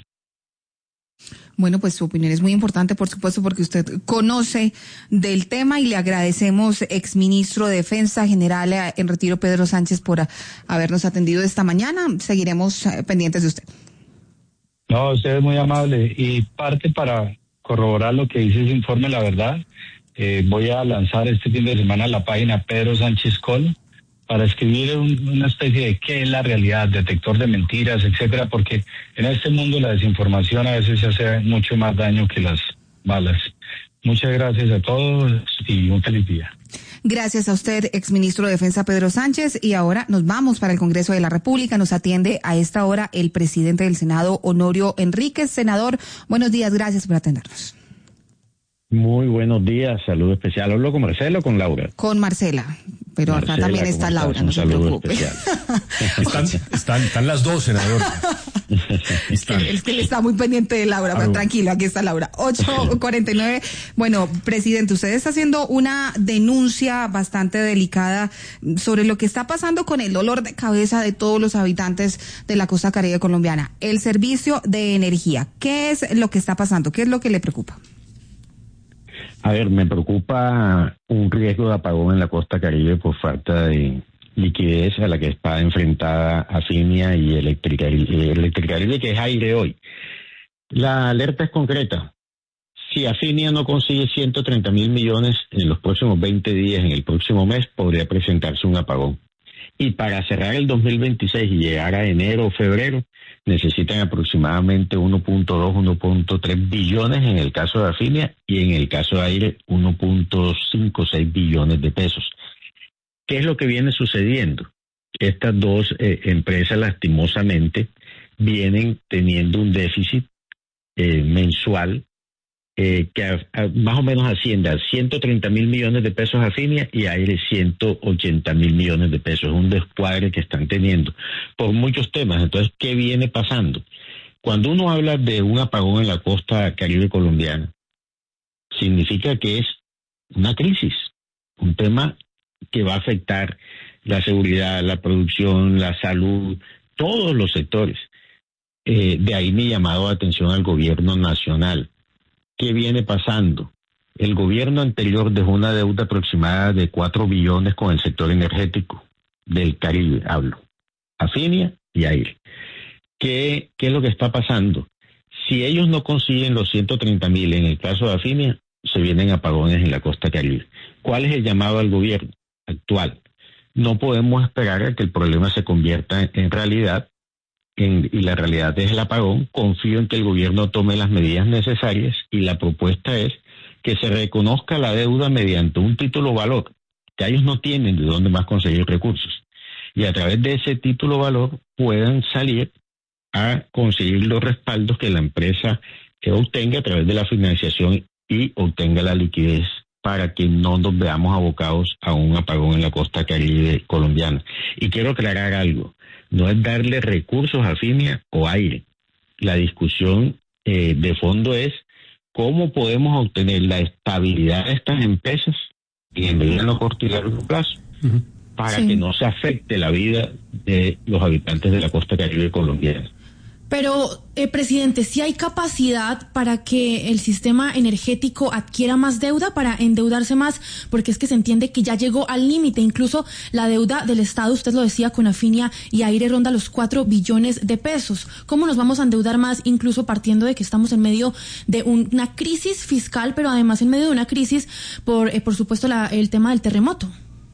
Bueno, pues su opinión es muy importante, por supuesto, porque usted conoce del tema y le agradecemos, exministro de Defensa, general en retiro Pedro Sánchez, por a, habernos atendido esta mañana. Seguiremos eh, pendientes de usted. No, usted es muy amable. Y parte para corroborar lo que dice ese informe, la verdad, eh, voy a lanzar este fin de semana la página Pedro Sánchez Col, para escribir un, una especie de qué es la realidad, detector de mentiras, etcétera, porque en este mundo la desinformación a veces se hace mucho más daño que las balas. Muchas gracias a todos y un feliz día. Gracias a usted, exministro de Defensa Pedro Sánchez, y ahora nos vamos para el Congreso de la República. Nos atiende a esta hora el presidente del Senado, Honorio Enríquez. Senador, buenos días, gracias por atendernos. Muy buenos días, saludo especial. ¿Hablo con Marcelo o con Laura? Con Marcela, pero Marcela, acá también está Laura, no se preocupe. Están, están, están las dos, senador. Están. Es que él está muy pendiente de Laura, pero tranquilo, aquí está Laura. ocho cuarenta y nueve. Bueno, presidente, usted está haciendo una denuncia bastante delicada sobre lo que está pasando con el dolor de cabeza de todos los habitantes de la costa caribe colombiana. El servicio de energía. ¿Qué es lo que está pasando? ¿Qué es lo que le preocupa? A ver, me preocupa un riesgo de apagón en la costa caribe por falta de liquidez a la que está enfrentada Afinia y Electricaribe, que es aire hoy. La alerta es concreta. Si Afinia no consigue ciento treinta mil millones en los próximos veinte días, en el próximo mes, podría presentarse un apagón. Y para cerrar el dos mil veintiséis y llegar a enero o febrero, necesitan aproximadamente uno punto dos, uno punto tres billones en el caso de Afinia y en el caso de aire uno punto cinco, seis billones de pesos. ¿Qué es lo que viene sucediendo? Estas dos eh, empresas lastimosamente vienen teniendo un déficit eh, mensual eh, que a, a, más o menos asciende a ciento treinta mil millones de pesos a Afinia y aire ciento ochenta mil millones de pesos. Es un descuadre que están teniendo por muchos temas. Entonces, ¿qué viene pasando? Cuando uno habla de un apagón en la costa caribe colombiana, significa que es una crisis, un tema que va a afectar la seguridad, la producción, la salud, todos los sectores. Eh, de ahí mi llamado de atención al gobierno nacional. ¿Qué viene pasando? El gobierno anterior dejó una deuda aproximada de cuatro billones con el sector energético del Caribe, hablo, Afinia y aire. ¿Qué, qué es lo que está pasando? Si ellos no consiguen los ciento treinta mil en el caso de Afinia, se vienen apagones en la costa Caribe. ¿Cuál es el llamado al gobierno actual? No podemos esperar a que el problema se convierta en realidad, en, y la realidad es el apagón. Confío en que el gobierno tome las medidas necesarias y la propuesta es que se reconozca la deuda mediante un título valor, que ellos no tienen de dónde más conseguir recursos, y a través de ese título valor puedan salir a conseguir los respaldos que la empresa que obtenga a través de la financiación y obtenga la liquidez para que no nos veamos abocados a un apagón en la costa caribe colombiana. Y quiero aclarar algo, no es darle recursos a Afinia o aire. La discusión eh, de fondo es cómo podemos obtener la estabilidad de estas empresas en el mediano, corto y largo plazo, uh-huh. para sí. que no se afecte la vida de los habitantes de la costa caribe colombiana. Pero, eh, presidente, ¿sí hay capacidad para que el sistema energético adquiera más deuda, para endeudarse más? Porque es que se entiende que ya llegó al límite. Incluso la deuda del Estado, usted lo decía, con Afinia y aire ronda los cuatro billones de pesos. ¿Cómo nos vamos a endeudar más, incluso partiendo de que estamos en medio de un, una crisis fiscal, pero además en medio de una crisis por, eh, por supuesto, la, el tema del terremoto?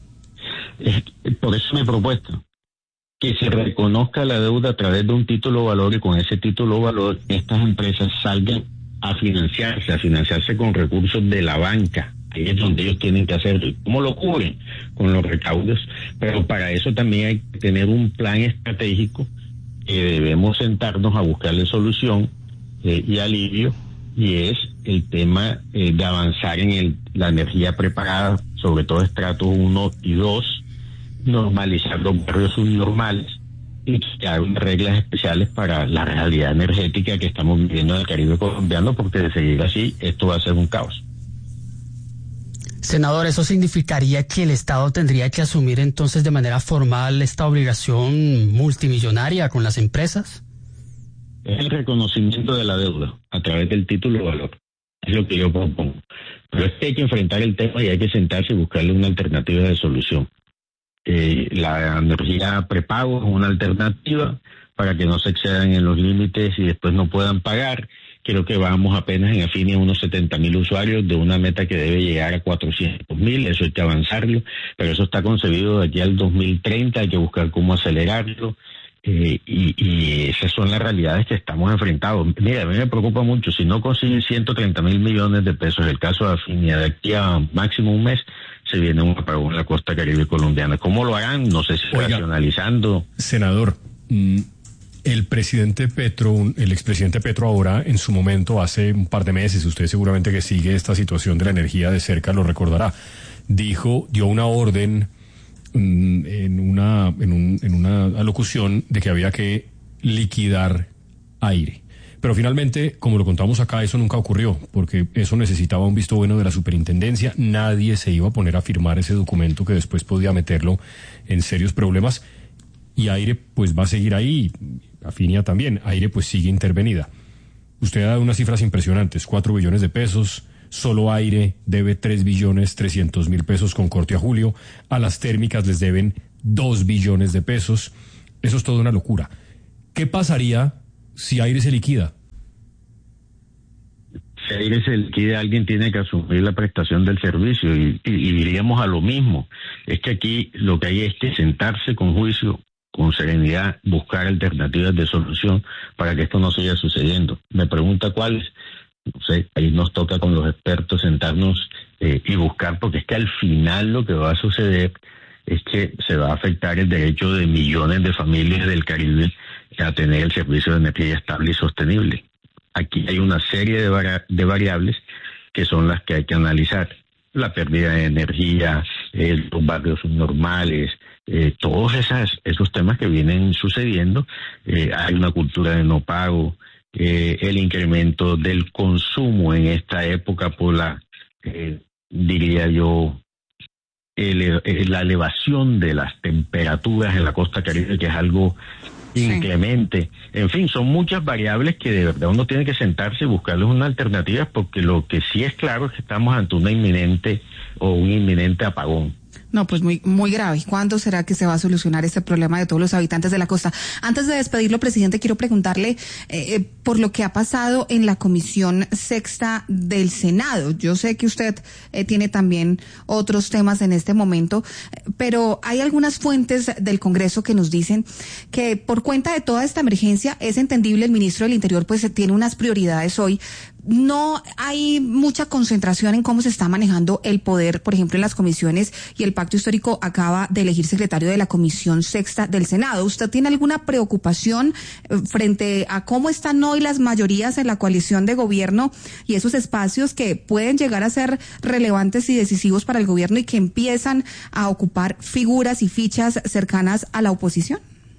Eh, por eso mi propuesta. Que se reconozca la deuda a través de un título valor y con ese título valor estas empresas salgan a financiarse, a financiarse con recursos de la banca. Ahí es donde ellos tienen que hacerlo. ¿Cómo lo cubren? Con los recaudos. Pero para eso también hay que tener un plan estratégico que debemos sentarnos a buscarle solución eh, y alivio, y es el tema eh, de avanzar en el, la energía preparada, sobre todo estratos uno y dos, normalizar los barrios subnormales y crear unas reglas especiales para la realidad energética que estamos viviendo en el Caribe colombiano, porque de seguir así esto va a ser un caos. Senador, ¿eso significaría que el Estado tendría que asumir entonces de manera formal esta obligación multimillonaria con las empresas? Es el reconocimiento de la deuda a través del título de valor. Es lo que yo propongo. Pero es que hay que enfrentar el tema y hay que sentarse y buscarle una alternativa de solución. Eh, la energía prepago es una alternativa para que no se excedan en los límites y después no puedan pagar. Creo que vamos apenas en Afinia a unos setenta mil usuarios de una meta que debe llegar a cuatrocientos mil, eso hay que avanzarlo, pero eso está concebido de aquí al dos mil treinta, hay que buscar cómo acelerarlo, eh, y, y esas son las realidades que estamos enfrentados. Mira, a mí me preocupa mucho, si no consiguen ciento treinta mil millones de pesos, el caso de Afinia, de aquí a máximo un mes, se viene un apagón en la costa caribe colombiana. ¿Cómo lo harán? No sé si Oiga, racionalizando. Senador, mmm, El presidente Petro, el expresidente Petro ahora, en su momento, hace un par de meses, usted seguramente que sigue esta situación de la energía de cerca lo recordará, dijo, dio una orden mmm, en una, en, un, en una alocución de que había que liquidar aire. Pero finalmente, como lo contamos acá, eso nunca ocurrió, porque eso necesitaba un visto bueno de la superintendencia. Nadie se iba a poner a firmar ese documento que después podía meterlo en serios problemas. Y Aire, pues, va a seguir ahí. Afinia también. Aire, pues, sigue intervenida. Usted ha dado unas cifras impresionantes. Cuatro billones de pesos. Solo Aire debe tres billones trescientos mil pesos con corte a julio. A las térmicas les deben dos billones de pesos. Eso es toda una locura. ¿Qué pasaría si Aire se liquida? Si Aire se liquida, alguien tiene que asumir la prestación del servicio y, y, y diríamos a lo mismo. Es que aquí lo que hay es que sentarse con juicio, con serenidad, buscar alternativas de solución para que esto no siga sucediendo. Me pregunta cuáles. No sé, ahí nos toca con los expertos sentarnos eh, y buscar, porque es que al final lo que va a suceder es que se va a afectar el derecho de millones de familias del Caribe a tener el servicio de energía estable y sostenible. Aquí hay una serie de, vari- de variables que son las que hay que analizar. La pérdida de energía, eh, los barrios subnormales, eh, todos esas, esos temas que vienen sucediendo. Eh, hay una cultura de no pago, eh, el incremento del consumo en esta época por la, eh, diría yo, ele- la elevación de las temperaturas en la costa caribe, que es algo inclemente. En fin, son muchas variables que de verdad uno tiene que sentarse y buscarles una alternativa, porque lo que sí es claro es que estamos ante una inminente o un inminente apagón. No, pues muy muy grave. ¿Cuándo será que se va a solucionar este problema de todos los habitantes de la costa? Antes de despedirlo, presidente, quiero preguntarle eh, por lo que ha pasado en la Comisión Sexta del Senado. Yo sé que usted eh, tiene también otros temas en este momento, pero hay algunas fuentes del Congreso que nos dicen que por cuenta de toda esta emergencia es entendible, el ministro del Interior pues tiene unas prioridades hoy. No hay mucha concentración en cómo se está manejando el poder, por ejemplo, en las comisiones, y el Pacto Histórico acaba de elegir secretario de la Comisión Sexta del Senado. ¿Usted tiene alguna preocupación frente a cómo están hoy las mayorías en la coalición de gobierno y esos espacios que pueden llegar a ser relevantes y decisivos para el gobierno y que empiezan a ocupar figuras y fichas cercanas a la oposición?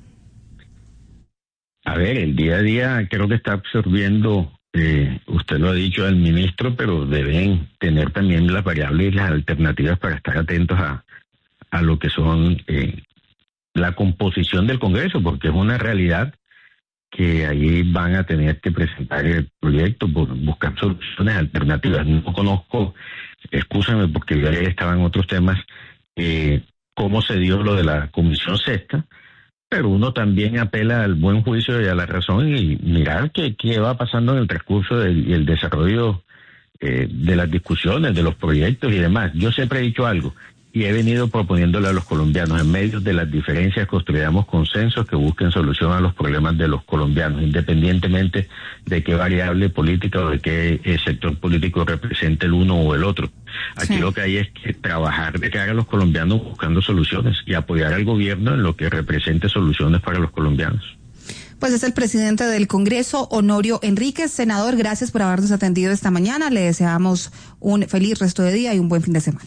A ver, el día a día creo que está absorbiendo, eh, usted lo ha dicho al ministro, pero deben tener también las variables y las alternativas para estar atentos a, a lo que son eh, la composición del Congreso, porque es una realidad que ahí van a tener que presentar el proyecto, por buscar soluciones alternativas. No conozco, excúsenme porque yo ayer estaba en otros temas, eh, cómo se dio lo de la Comisión Sexta, pero uno también apela al buen juicio y a la razón y mirar qué, qué va pasando en el transcurso del y el desarrollo eh, de las discusiones, de los proyectos y demás. Yo siempre he dicho algo y he venido proponiéndole a los colombianos: en medio de las diferencias construyamos consensos que busquen solución a los problemas de los colombianos, independientemente de qué variable política o de qué eh, sector político represente el uno o el otro. Aquí sí. Lo que hay es que trabajar de cara a los colombianos buscando soluciones y apoyar al gobierno en lo que represente soluciones para los colombianos. Pues es el presidente del Congreso, Honorio Enríquez. Senador, gracias por habernos atendido esta mañana. Le deseamos un feliz resto de día y un buen fin de semana.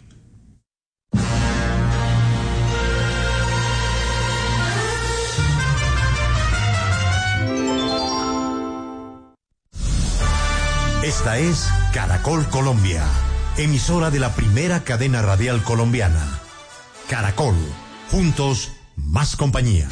Esta es Caracol Colombia, emisora de la primera cadena radial colombiana. Caracol, juntos, más compañía.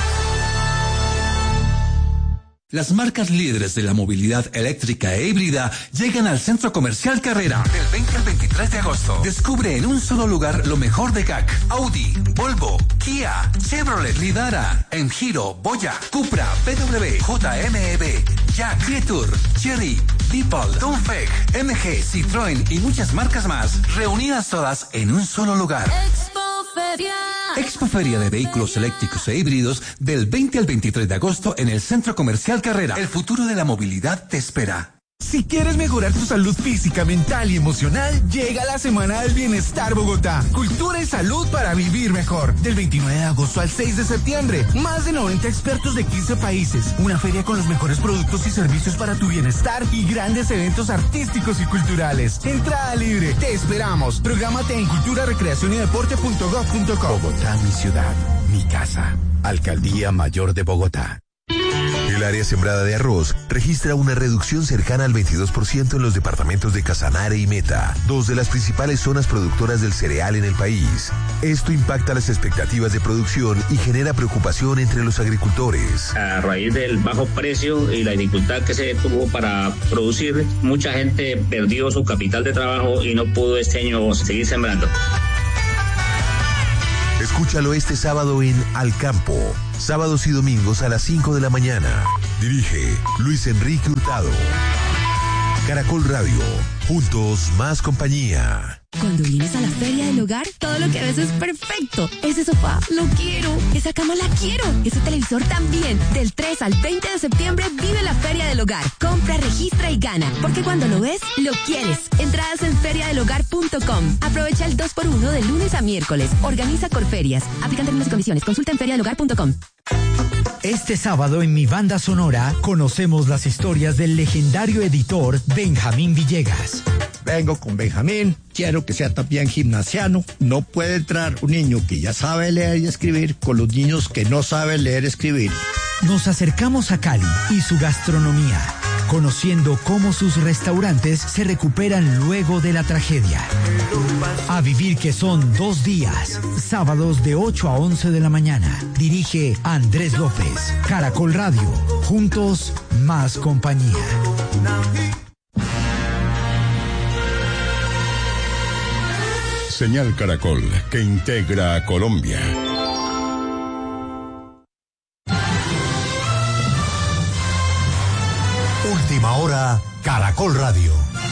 Las marcas líderes de la movilidad eléctrica e híbrida llegan al Centro Comercial Carrera del veinte al veintitrés de agosto. Descubre en un solo lugar lo mejor de G A C, Audi, Volvo, Kia, Chevrolet, Lidara, Enjiro, Boya, Cupra, B W, J M E B, Jack, Jetour, Chery, Beeple, Dongfeng, M G, Citroën y muchas marcas más, reunidas todas en un solo lugar. Expoferia. Expoferia de vehículos eléctricos e híbridos del veinte al veintitrés de agosto en el Centro Comercial Carrera. El futuro de la movilidad te espera. Si quieres mejorar tu salud física, mental y emocional, llega la Semana del Bienestar Bogotá. Cultura y salud para vivir mejor. Del veintinueve de agosto al seis de septiembre. Más de noventa expertos de quince países. Una feria con los mejores productos y servicios para tu bienestar y grandes eventos artísticos y culturales. Entrada libre. Te esperamos. Prográmate en cultura, recreación y deporte punto gov punto co. Bogotá, mi ciudad, mi casa. Alcaldía Mayor de Bogotá. El área sembrada de arroz registra una reducción cercana al veintidós por ciento en los departamentos de Casanare y Meta, dos de las principales zonas productoras del cereal en el país. Esto impacta las expectativas de producción y genera preocupación entre los agricultores. A raíz del bajo precio y la dificultad que se tuvo para producir, mucha gente perdió su capital de trabajo y no pudo este año seguir sembrando. Escúchalo este sábado en Al Campo. Sábados y domingos a las cinco de la mañana. Dirige Luis Enrique Hurtado. Caracol Radio. Juntos más compañía. Cuando vienes a la Feria del Hogar, todo lo que ves es perfecto. Ese sofá, lo quiero. Esa cama, la quiero. Ese televisor también. Del tres al veinte de septiembre, vive la Feria del Hogar. Compra, registra y gana. Porque cuando lo ves, lo quieres. Entradas en feria del hogar punto com. Aprovecha el dos por uno de lunes a miércoles. Organiza Corferias. Aplican términos y condiciones. Consulta en feria del hogar punto com. Este sábado en Mi Banda Sonora conocemos las historias del legendario editor Benjamín Villegas. Vengo con Benjamín, quiero que sea también gimnasiano. No puede entrar un niño que ya sabe leer y escribir con los niños que no saben leer y escribir. Nos acercamos a Cali y su gastronomía, conociendo cómo sus restaurantes se recuperan luego de la tragedia. A vivir que son dos días, sábados de ocho a once de la mañana. Dirige Andrés López. Caracol Radio. Juntos, más compañía. Señal Caracol, que integra a Colombia. Última hora, Caracol Radio.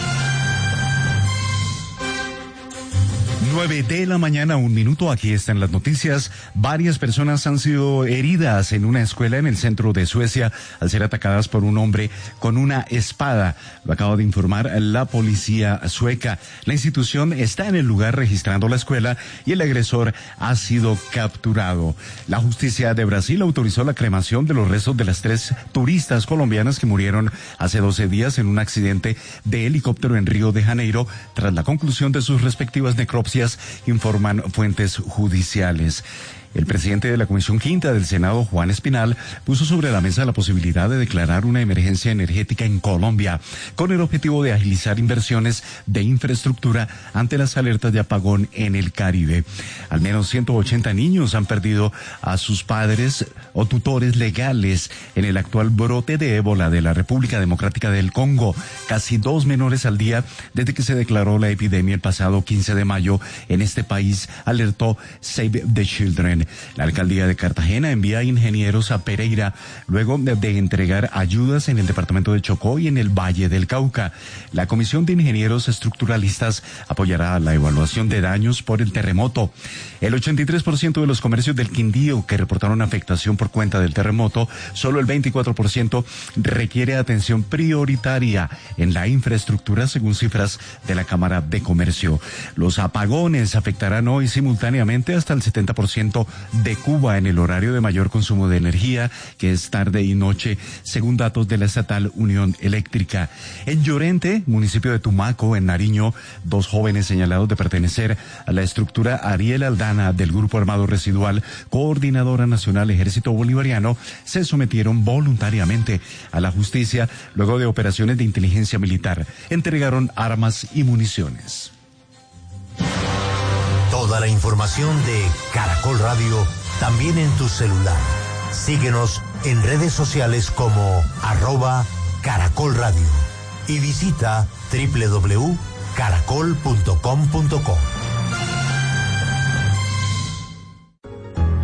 nueve de la mañana, un minuto, aquí están las noticias. Varias personas han sido heridas en una escuela en el centro de Suecia al ser atacadas por un hombre con una espada. Lo acaba de informar la policía sueca. La institución está en el lugar registrando la escuela y el agresor ha sido capturado. La justicia de Brasil autorizó la cremación de los restos de las tres turistas colombianas que murieron hace doce días en un accidente de helicóptero en Río de Janeiro tras la conclusión de sus respectivas necropsias, informan fuentes judiciales. El presidente de la Comisión Quinta del Senado, Juan Espinal, puso sobre la mesa la posibilidad de declarar una emergencia energética en Colombia, con el objetivo de agilizar inversiones de infraestructura ante las alertas de apagón en el Caribe. Al menos ciento ochenta niños han perdido a sus padres o tutores legales en el actual brote de ébola de la República Democrática del Congo. Casi dos menores al día desde que se declaró la epidemia el pasado quince de mayo en este país, alertó Save the Children. La alcaldía de Cartagena envía ingenieros a Pereira luego de, de entregar ayudas en el departamento de Chocó y en el Valle del Cauca. La Comisión de Ingenieros Estructuralistas apoyará la evaluación de daños por el terremoto. El ochenta y tres por ciento de los comercios del Quindío que reportaron afectación por cuenta del terremoto, solo el veinticuatro por ciento requiere atención prioritaria en la infraestructura, según cifras de la Cámara de Comercio. Los apagones afectarán hoy simultáneamente hasta el setenta por ciento de Cuba en el horario de mayor consumo de energía, que es tarde y noche, según datos de la estatal Unión Eléctrica. En Llorente, municipio de Tumaco, en Nariño, dos jóvenes señalados de pertenecer a la estructura Ariel Aldana del Grupo Armado Residual, Coordinadora Nacional Ejército Bolivariano, se sometieron voluntariamente a la justicia luego de operaciones de inteligencia militar. Entregaron armas y municiones. Toda la información de Caracol Radio también en tu celular. Síguenos en redes sociales como arroba Caracol Radio y visita doble u doble u doble u punto caracol punto com punto co.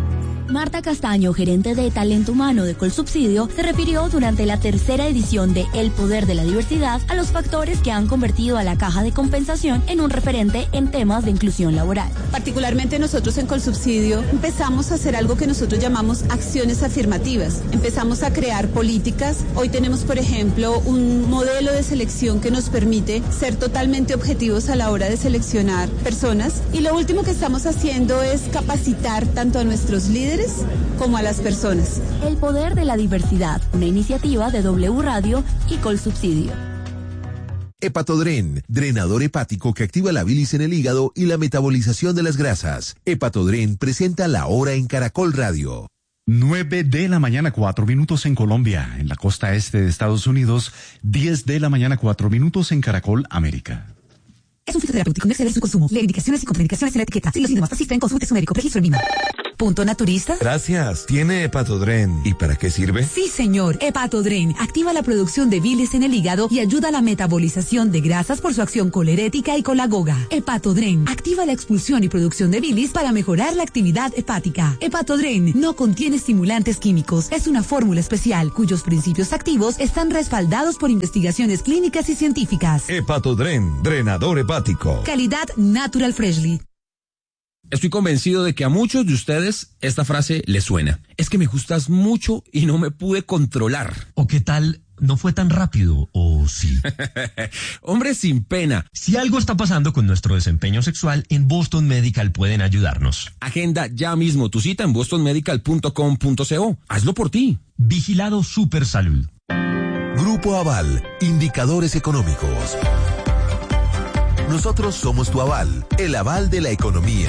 Marta Castaño, gerente de Talento Humano de Colsubsidio, se refirió durante la tercera edición de El Poder de la Diversidad a los factores que han convertido a la Caja de Compensación en un referente en temas de inclusión laboral. Particularmente nosotros en Colsubsidio empezamos a hacer algo que nosotros llamamos acciones afirmativas. Empezamos a crear políticas. Hoy tenemos, por ejemplo, un modelo de selección que nos permite ser totalmente objetivos a la hora de seleccionar personas. Y lo último que estamos haciendo es capacitar tanto a nuestros líderes como a las personas. El Poder de la Diversidad, una iniciativa de W Radio y Colsubsidio. Hepatodren, drenador hepático que activa la bilis en el hígado y la metabolización de las grasas. Hepatodren presenta La Hora en Caracol Radio. Nueve de la mañana, cuatro minutos en Colombia, en la costa este de Estados Unidos. Diez de la mañana, cuatro minutos en Caracol, América. Es un fitoterapéutico, no exceder su consumo. Lee indicaciones y contraindicaciones en la etiqueta. Si los síntomas persisten, consulte su médico. Registro en Vima. ¿Punto naturista? Gracias. ¿Tiene Hepatodren? ¿Y para qué sirve? Sí, señor. Hepatodren activa la producción de bilis en el hígado y ayuda a la metabolización de grasas por su acción colerética y colagoga. Hepatodren activa la expulsión y producción de bilis para mejorar la actividad hepática. Hepatodren no contiene estimulantes químicos. Es una fórmula especial cuyos principios activos están respaldados por investigaciones clínicas y científicas. Hepatodren, drenador hepático. Calidad Natural Freshly. Estoy convencido de que a muchos de ustedes esta frase les suena. Es que me gustas mucho y no me pude controlar. ¿O qué tal? No fue tan rápido, ¿o sí? Hombre, sin pena. Si algo está pasando con nuestro desempeño sexual, en Boston Medical pueden ayudarnos. Agenda ya mismo tu cita en boston medical punto com punto co. Hazlo por ti. Vigilado Super Salud. Grupo Aval, indicadores económicos. Nosotros somos tu aval, el aval de la economía.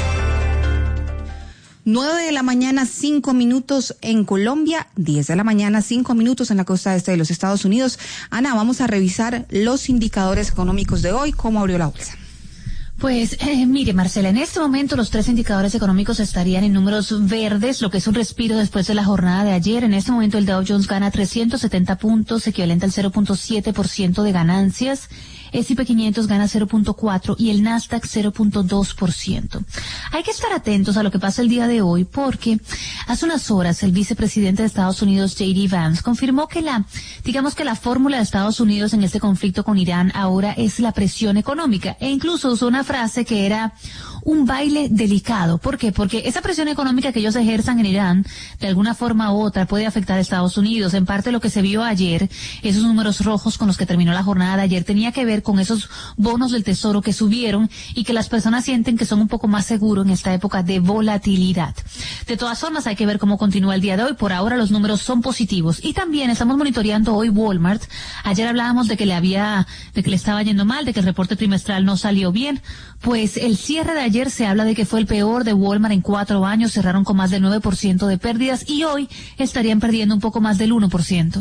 Nueve de la mañana, cinco minutos en Colombia, diez de la mañana, cinco minutos en la costa este de los Estados Unidos. Ana, vamos a revisar los indicadores económicos de hoy. ¿Cómo abrió la bolsa? Pues eh, mire, Marcela, en este momento los tres indicadores económicos estarían en números verdes, lo que es un respiro después de la jornada de ayer. En este momento el Dow Jones gana trescientos setenta puntos, equivalente al cero punto siete por ciento de ganancias. S y P quinientos gana cero punto cuatro y el Nasdaq cero punto dos por ciento. Hay que estar atentos a lo que pasa el día de hoy porque hace unas horas el vicepresidente de Estados Unidos, J D Vance, confirmó que la, digamos que la fórmula de Estados Unidos en este conflicto con Irán ahora es la presión económica e incluso usó una frase que era un baile delicado. ¿Por qué? Porque esa presión económica que ellos ejerzan en Irán, de alguna forma u otra, puede afectar a Estados Unidos. En parte lo que se vio ayer, esos números rojos con los que terminó la jornada de ayer, tenía que ver con esos bonos del tesoro que subieron y que las personas sienten que son un poco más seguros en esta época de volatilidad. De todas formas, hay que ver cómo continúa el día de hoy. Por ahora los números son positivos. Y también estamos monitoreando hoy Walmart. Ayer hablábamos de que le había, de que le estaba yendo mal, de que el reporte trimestral no salió bien. Pues el cierre de ayer se habla de que fue el peor de Walmart en cuatro años, cerraron con más del nueve por ciento de pérdidas y hoy estarían perdiendo un poco más del uno por ciento.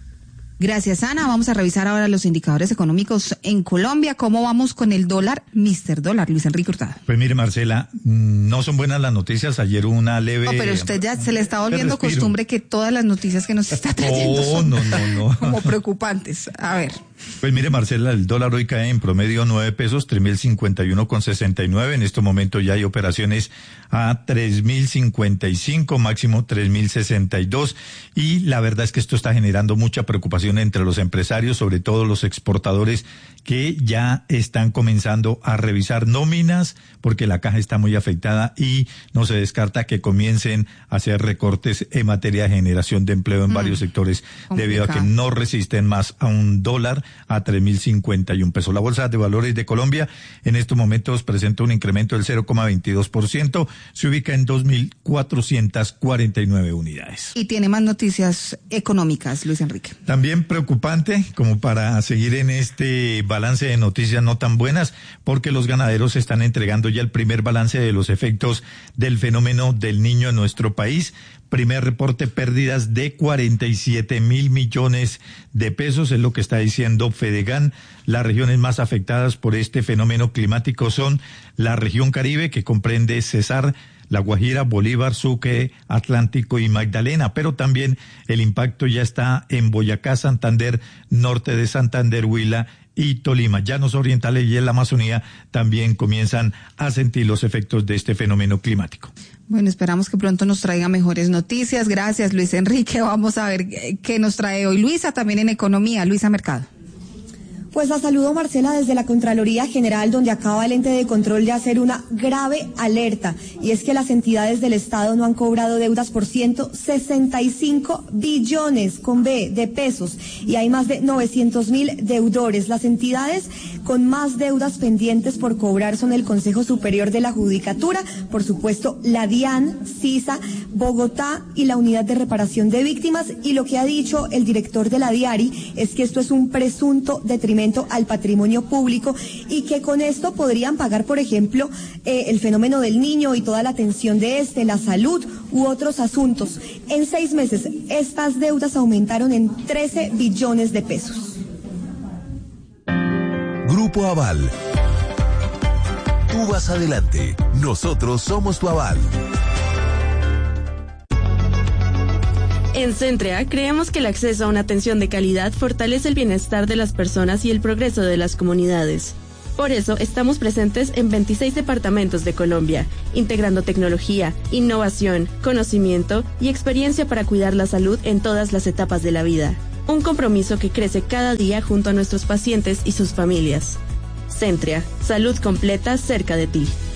Gracias, Ana. Vamos a revisar ahora los indicadores económicos en Colombia. ¿Cómo vamos con el dólar? Mister Dólar, Luis Enrique Hurtado. Pues mire, Marcela, no son buenas las noticias. Ayer hubo una leve... No, pero usted ya se le está volviendo costumbre que todas las noticias que nos está trayendo oh, son no, no, no. como preocupantes. A ver. Pues mire, Marcela, el dólar hoy cae en promedio nueve pesos, tres mil cincuenta y uno con sesenta y nueve. En este momento ya hay operaciones a tres mil cincuenta y cinco, máximo tres mil sesenta y dos. Y la verdad es que esto está generando mucha preocupación entre los empresarios, sobre todo los exportadores, que ya están comenzando a revisar nóminas porque la caja está muy afectada y no se descarta que comiencen a hacer recortes en materia de generación de empleo en mm, varios sectores complicado. Debido a que no resisten más a un dólar a tres mil cincuenta y un pesos. La Bolsa de Valores de Colombia en estos momentos presenta un incremento del cero coma veintidós por ciento, se ubica en dos mil cuatrocientas cuarenta y nueve unidades. Y tiene más noticias económicas, Luis Enrique. También preocupante, como para seguir en este balance de noticias no tan buenas, porque los ganaderos están entregando ya el primer balance de los efectos del fenómeno del Niño en nuestro país. Primer reporte, pérdidas de cuarenta y siete mil millones de pesos, es lo que está diciendo Fedegan. Las regiones más afectadas por este fenómeno climático son la región Caribe, que comprende Cesar, La Guajira, Bolívar, Sucre, Atlántico y Magdalena, pero también el impacto ya está en Boyacá, Santander, norte de Santander, Huila y Tolima. Llanos orientales y en la Amazonía también comienzan a sentir los efectos de este fenómeno climático. Bueno, esperamos que pronto nos traiga mejores noticias. Gracias, Luis Enrique. Vamos a ver qué nos trae hoy Luisa, también en economía. Luisa Mercado. Pues la saludo, Marcela, desde la Contraloría General, donde acaba el ente de control de hacer una grave alerta, y es que las entidades del Estado no han cobrado deudas por ciento sesenta y cinco billones con B de pesos, y hay más de novecientos mil deudores. Las entidades con más deudas pendientes por cobrar son el Consejo Superior de la Judicatura, por supuesto la DIAN, CISA, Bogotá y la Unidad de Reparación de Víctimas, y lo que ha dicho el director de la DIARI es que esto es un presunto detrimento al patrimonio público y que con esto podrían pagar, por ejemplo, eh, el fenómeno del niño y toda la atención de este, la salud u otros asuntos. En seis meses, estas deudas aumentaron en trece billones de pesos. Grupo Aval. Tú vas adelante. Nosotros somos tu aval. En Centrea creemos que el acceso a una atención de calidad fortalece el bienestar de las personas y el progreso de las comunidades. Por eso estamos presentes en veintiséis departamentos de Colombia, integrando tecnología, innovación, conocimiento y experiencia para cuidar la salud en todas las etapas de la vida. Un compromiso que crece cada día junto a nuestros pacientes y sus familias. Centrea, salud completa cerca de ti.